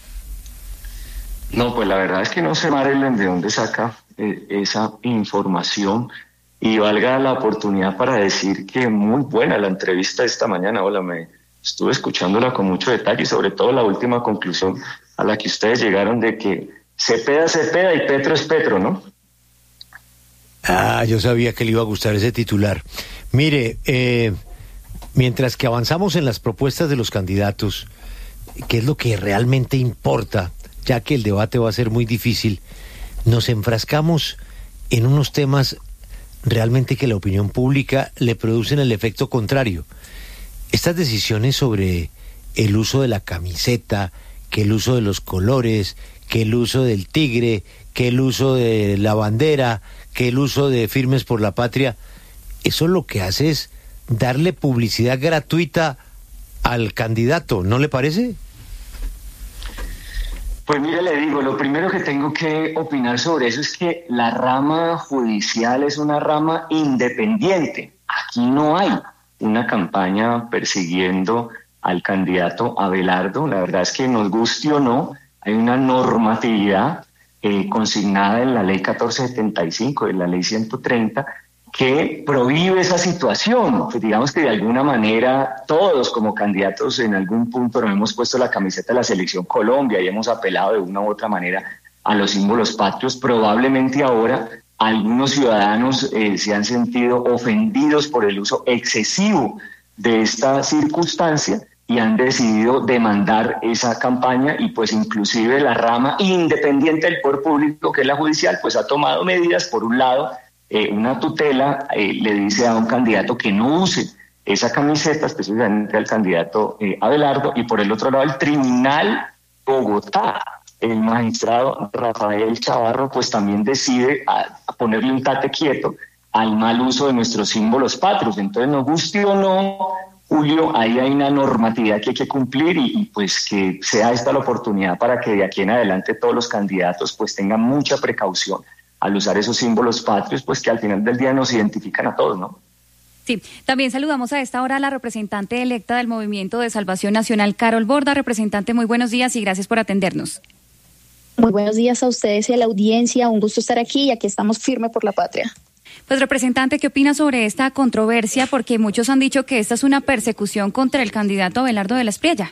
No, pues la verdad es que no sé, Marilyn, de dónde saca esa información, y valga la oportunidad para decir que muy buena la entrevista de esta mañana. Hola, me estuve escuchándola con mucho detalle, y sobre todo la última conclusión a la que ustedes llegaron de que Cepeda y Petro es Petro, ¿no? Ah, yo sabía que le iba a gustar ese titular. Mire, mientras que avanzamos en las propuestas de los candidatos, que es lo que realmente importa, ya que el debate va a ser muy difícil, nos enfrascamos en unos temas realmente que la opinión pública le producen el efecto contrario. Estas decisiones sobre el uso de la camiseta, que el uso de los colores, que el uso del tigre, que el uso de la bandera, que el uso de Firmes por la Patria, eso lo que hace es darle publicidad gratuita al candidato, ¿no le parece? Pues mire, le digo, lo primero que tengo que opinar sobre eso es que la rama judicial es una rama independiente. Aquí no hay una campaña persiguiendo al candidato Abelardo. La verdad es que, nos guste o no, hay una normatividad consignada en la ley 1475, en la ley 130, que prohíbe esa situación. Pues digamos que de alguna manera todos como candidatos en algún punto nos hemos puesto la camiseta de la Selección Colombia y hemos apelado de una u otra manera a los símbolos patrios. Probablemente ahora algunos ciudadanos se han sentido ofendidos por el uso excesivo de esta circunstancia, y han decidido demandar esa campaña, y pues inclusive la rama independiente del poder público, que es la judicial, pues ha tomado medidas. Por un lado, una tutela le dice a un candidato que no use esa camiseta, específicamente al candidato Abelardo, y por el otro lado el Tribunal Bogotá, el magistrado Rafael Chavarro, pues también decide a ponerle un tate quieto al mal uso de nuestros símbolos patrios. Entonces, nos guste o no, Julio, ahí hay una normatividad que hay que cumplir, y pues que sea esta la oportunidad para que de aquí en adelante todos los candidatos pues tengan mucha precaución al usar esos símbolos patrios, pues que al final del día nos identifican a todos, ¿no? Sí, también saludamos a esta hora a la representante electa del Movimiento de Salvación Nacional, Carol Borda. Representante, muy buenos días y gracias por atendernos. Muy buenos días a ustedes y a la audiencia, un gusto estar aquí y aquí estamos firmes por la patria. Pues, representante, ¿qué opina sobre esta controversia? Porque muchos han dicho que esta es una persecución contra el candidato Abelardo de la Espriella.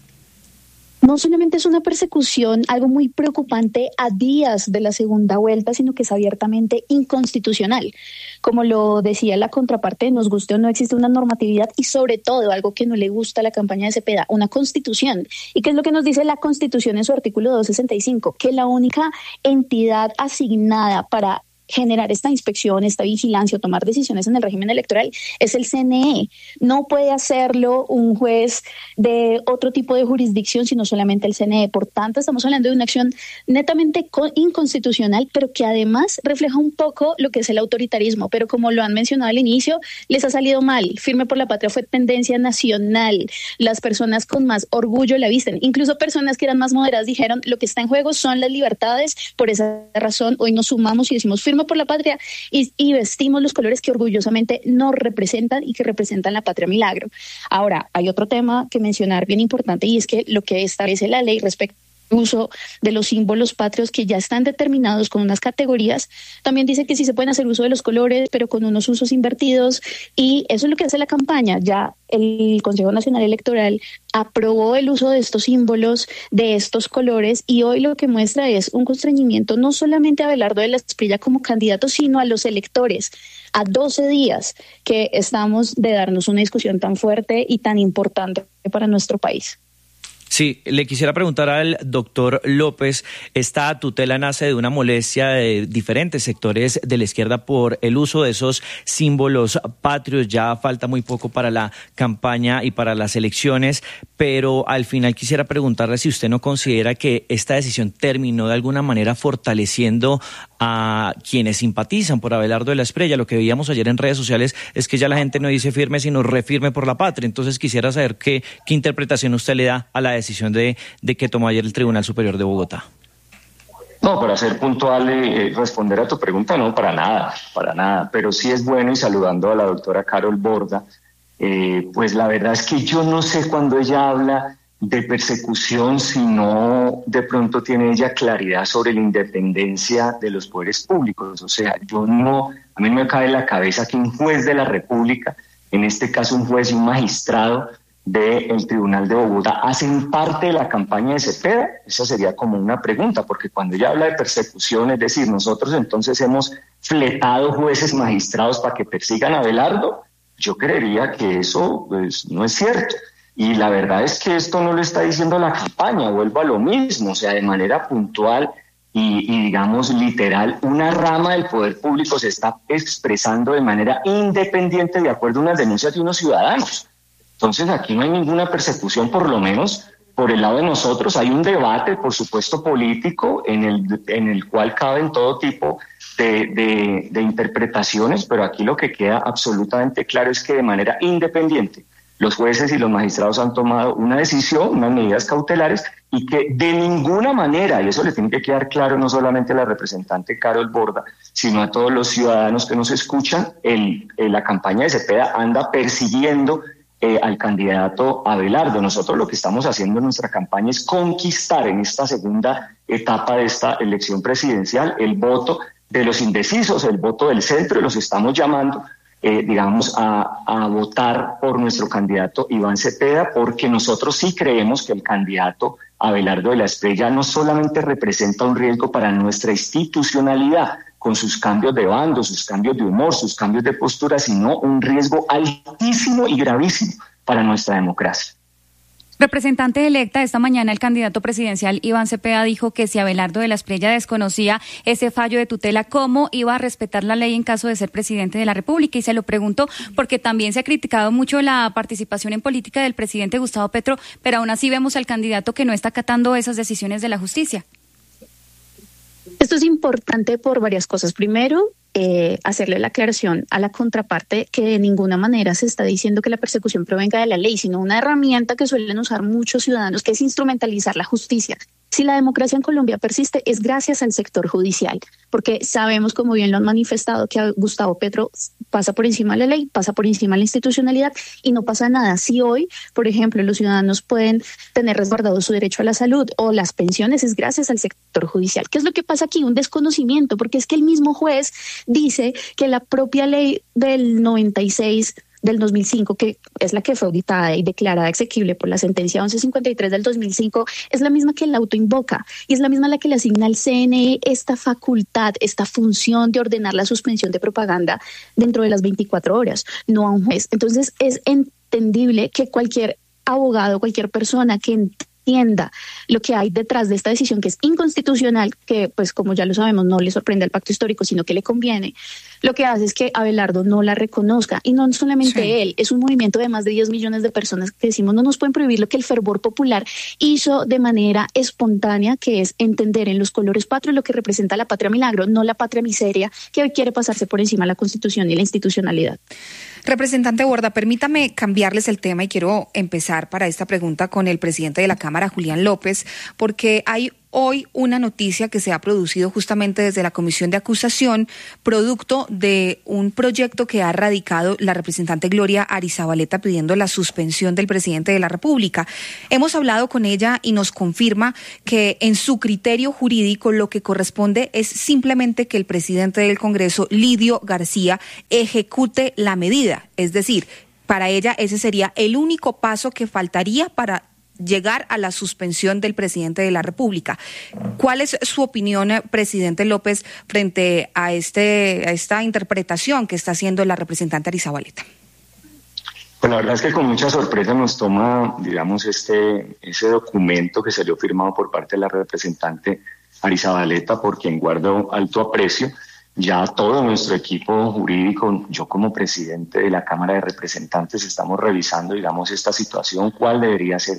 No solamente es una persecución, algo muy preocupante a días de la segunda vuelta, sino que es abiertamente inconstitucional. Como lo decía la contraparte, nos guste o no, existe una normatividad y sobre todo algo que no le gusta a la campaña de Cepeda, una constitución. ¿Y qué es lo que nos dice la Constitución en su artículo 265? Que la única entidad asignada para generar esta inspección, esta vigilancia o tomar decisiones en el régimen electoral es el CNE. No puede hacerlo un juez de otro tipo de jurisdicción, sino solamente el CNE. Por tanto, estamos hablando de una acción netamente inconstitucional, pero que además refleja un poco lo que es el autoritarismo. Pero como lo han mencionado al inicio, les ha salido mal. Firme por la Patria fue tendencia nacional. Las personas con más orgullo la visten. Incluso personas que eran más moderadas dijeron, lo que está en juego son las libertades. Por esa razón, hoy nos sumamos y decimos firme por la patria y vestimos los colores que orgullosamente nos representan y que representan la patria milagro. Ahora, hay otro tema que mencionar bien importante, y es que lo que establece la ley respecto uso de los símbolos patrios que ya están determinados con unas categorías, también dice que sí se pueden hacer uso de los colores, pero con unos usos invertidos, y eso es lo que hace la campaña. Ya el Consejo Nacional Electoral aprobó el uso de estos símbolos, de estos colores, y hoy lo que muestra es un constreñimiento no solamente a Abelardo de la Espriella como candidato, sino a los electores, a 12 días que estamos de darnos una discusión tan fuerte y tan importante para nuestro país. Sí, le quisiera preguntar al doctor López, esta tutela nace de una molestia de diferentes sectores de la izquierda por el uso de esos símbolos patrios. Ya falta muy poco para la campaña y para las elecciones, pero al final quisiera preguntarle si usted no considera que esta decisión terminó de alguna manera fortaleciendo a quienes simpatizan por Abelardo de la Espriella. Lo que veíamos ayer en redes sociales es que ya la gente no dice firme, sino refirme por la patria. Entonces quisiera saber qué interpretación usted le da a la decisión de que tomó ayer el Tribunal Superior de Bogotá. No, para ser puntual, responder a tu pregunta, no, para nada, pero sí es bueno, y saludando a la doctora Carol Borda, pues la verdad es que yo no sé cuando ella habla de persecución, si no de pronto tiene ella claridad sobre la independencia de los poderes públicos. O sea, a mí no me cabe en la cabeza que un juez de la República, en este caso un juez y un magistrado del Tribunal de Bogotá, hacen parte de la campaña de Cepeda. Esa sería como una pregunta, porque cuando ella habla de persecución, es decir, nosotros entonces hemos fletado jueces magistrados para que persigan a Abelardo, yo creería que eso pues no es cierto. Y la verdad es que esto no lo está diciendo la campaña, vuelvo a lo mismo, o sea, de manera puntual y digamos literal, una rama del poder público se está expresando de manera independiente de acuerdo a unas denuncias de unos ciudadanos. Entonces aquí no hay ninguna persecución, por lo menos por el lado de nosotros. Hay un debate, por supuesto, político en el cual caben todo tipo de interpretaciones, pero aquí lo que queda absolutamente claro es que de manera independiente los jueces y los magistrados han tomado una decisión, unas medidas cautelares, y que de ninguna manera, y eso le tiene que quedar claro no solamente a la representante Carol Borda, sino a todos los ciudadanos que nos escuchan, la campaña de Cepeda anda persiguiendo al candidato Abelardo. Nosotros lo que estamos haciendo en nuestra campaña es conquistar en esta segunda etapa de esta elección presidencial el voto de los indecisos, el voto del centro, y los estamos llamando a votar por nuestro candidato Iván Cepeda, porque nosotros sí creemos que el candidato Abelardo de la Espriella no solamente representa un riesgo para nuestra institucionalidad, con sus cambios de bando, sus cambios de humor, sus cambios de postura, sino un riesgo altísimo y gravísimo para nuestra democracia. Representante electa, esta mañana el candidato presidencial Iván Cepeda dijo que si Abelardo de la Espriella desconocía ese fallo de tutela, ¿cómo iba a respetar la ley en caso de ser presidente de la República? Y se lo preguntó porque también se ha criticado mucho la participación en política del presidente Gustavo Petro, pero aún así vemos al candidato que no está acatando esas decisiones de la justicia. Esto es importante por varias cosas. Primero, hacerle la aclaración a la contraparte que de ninguna manera se está diciendo que la persecución provenga de la ley, sino una herramienta que suelen usar muchos ciudadanos, que es instrumentalizar la justicia. Si la democracia en Colombia persiste, es gracias al sector judicial, porque sabemos, como bien lo han manifestado, que Gustavo Petro pasa por encima de la ley, pasa por encima de la institucionalidad y no pasa nada. Si hoy, por ejemplo, los ciudadanos pueden tener resguardado su derecho a la salud o las pensiones, es gracias al sector judicial. ¿Qué es lo que pasa aquí? Un desconocimiento, porque es que el mismo juez dice que la propia ley del 96 del 2005, que es la que fue auditada y declarada exequible por la sentencia 1153 del 2005, es la misma que la autoinvoca y es la misma la que le asigna al CNE esta facultad, esta función de ordenar la suspensión de propaganda dentro de las 24 horas, no a un juez. Entonces es entendible que cualquier abogado, cualquier persona que entienda lo que hay detrás de esta decisión, que es inconstitucional, que pues como ya lo sabemos no le sorprende al pacto histórico, sino que le conviene, lo que hace es que Abelardo no la reconozca. Y no solamente él, es un movimiento de más de 10 millones de personas que decimos no nos pueden prohibir lo que el fervor popular hizo de manera espontánea, que es entender en los colores patrios lo que representa la patria milagro, no la patria miseria que hoy quiere pasarse por encima de la Constitución y la institucionalidad. Representante Borda, permítame cambiarles el tema y quiero empezar para esta pregunta con el presidente de la Cámara, Julián López, porque hay hoy una noticia que se ha producido justamente desde la Comisión de Acusación, producto de un proyecto que ha radicado la representante Gloria Arizabaleta pidiendo la suspensión del presidente de la República. Hemos hablado con ella y nos confirma que en su criterio jurídico lo que corresponde es simplemente que el presidente del Congreso, Lidio García, ejecute la medida. Es decir, para ella ese sería el único paso que faltaría para llegar a la suspensión del presidente de la República. ¿Cuál es su opinión, presidente López, frente a esta interpretación que está haciendo la representante Arizabaleta? Pues la verdad es que con mucha sorpresa nos toma, digamos, ese documento que salió firmado por parte de la representante Arizabaleta, por quien guardo alto aprecio. Ya todo nuestro equipo jurídico, yo como presidente de la Cámara de Representantes, estamos revisando, digamos, esta situación, cuál debería ser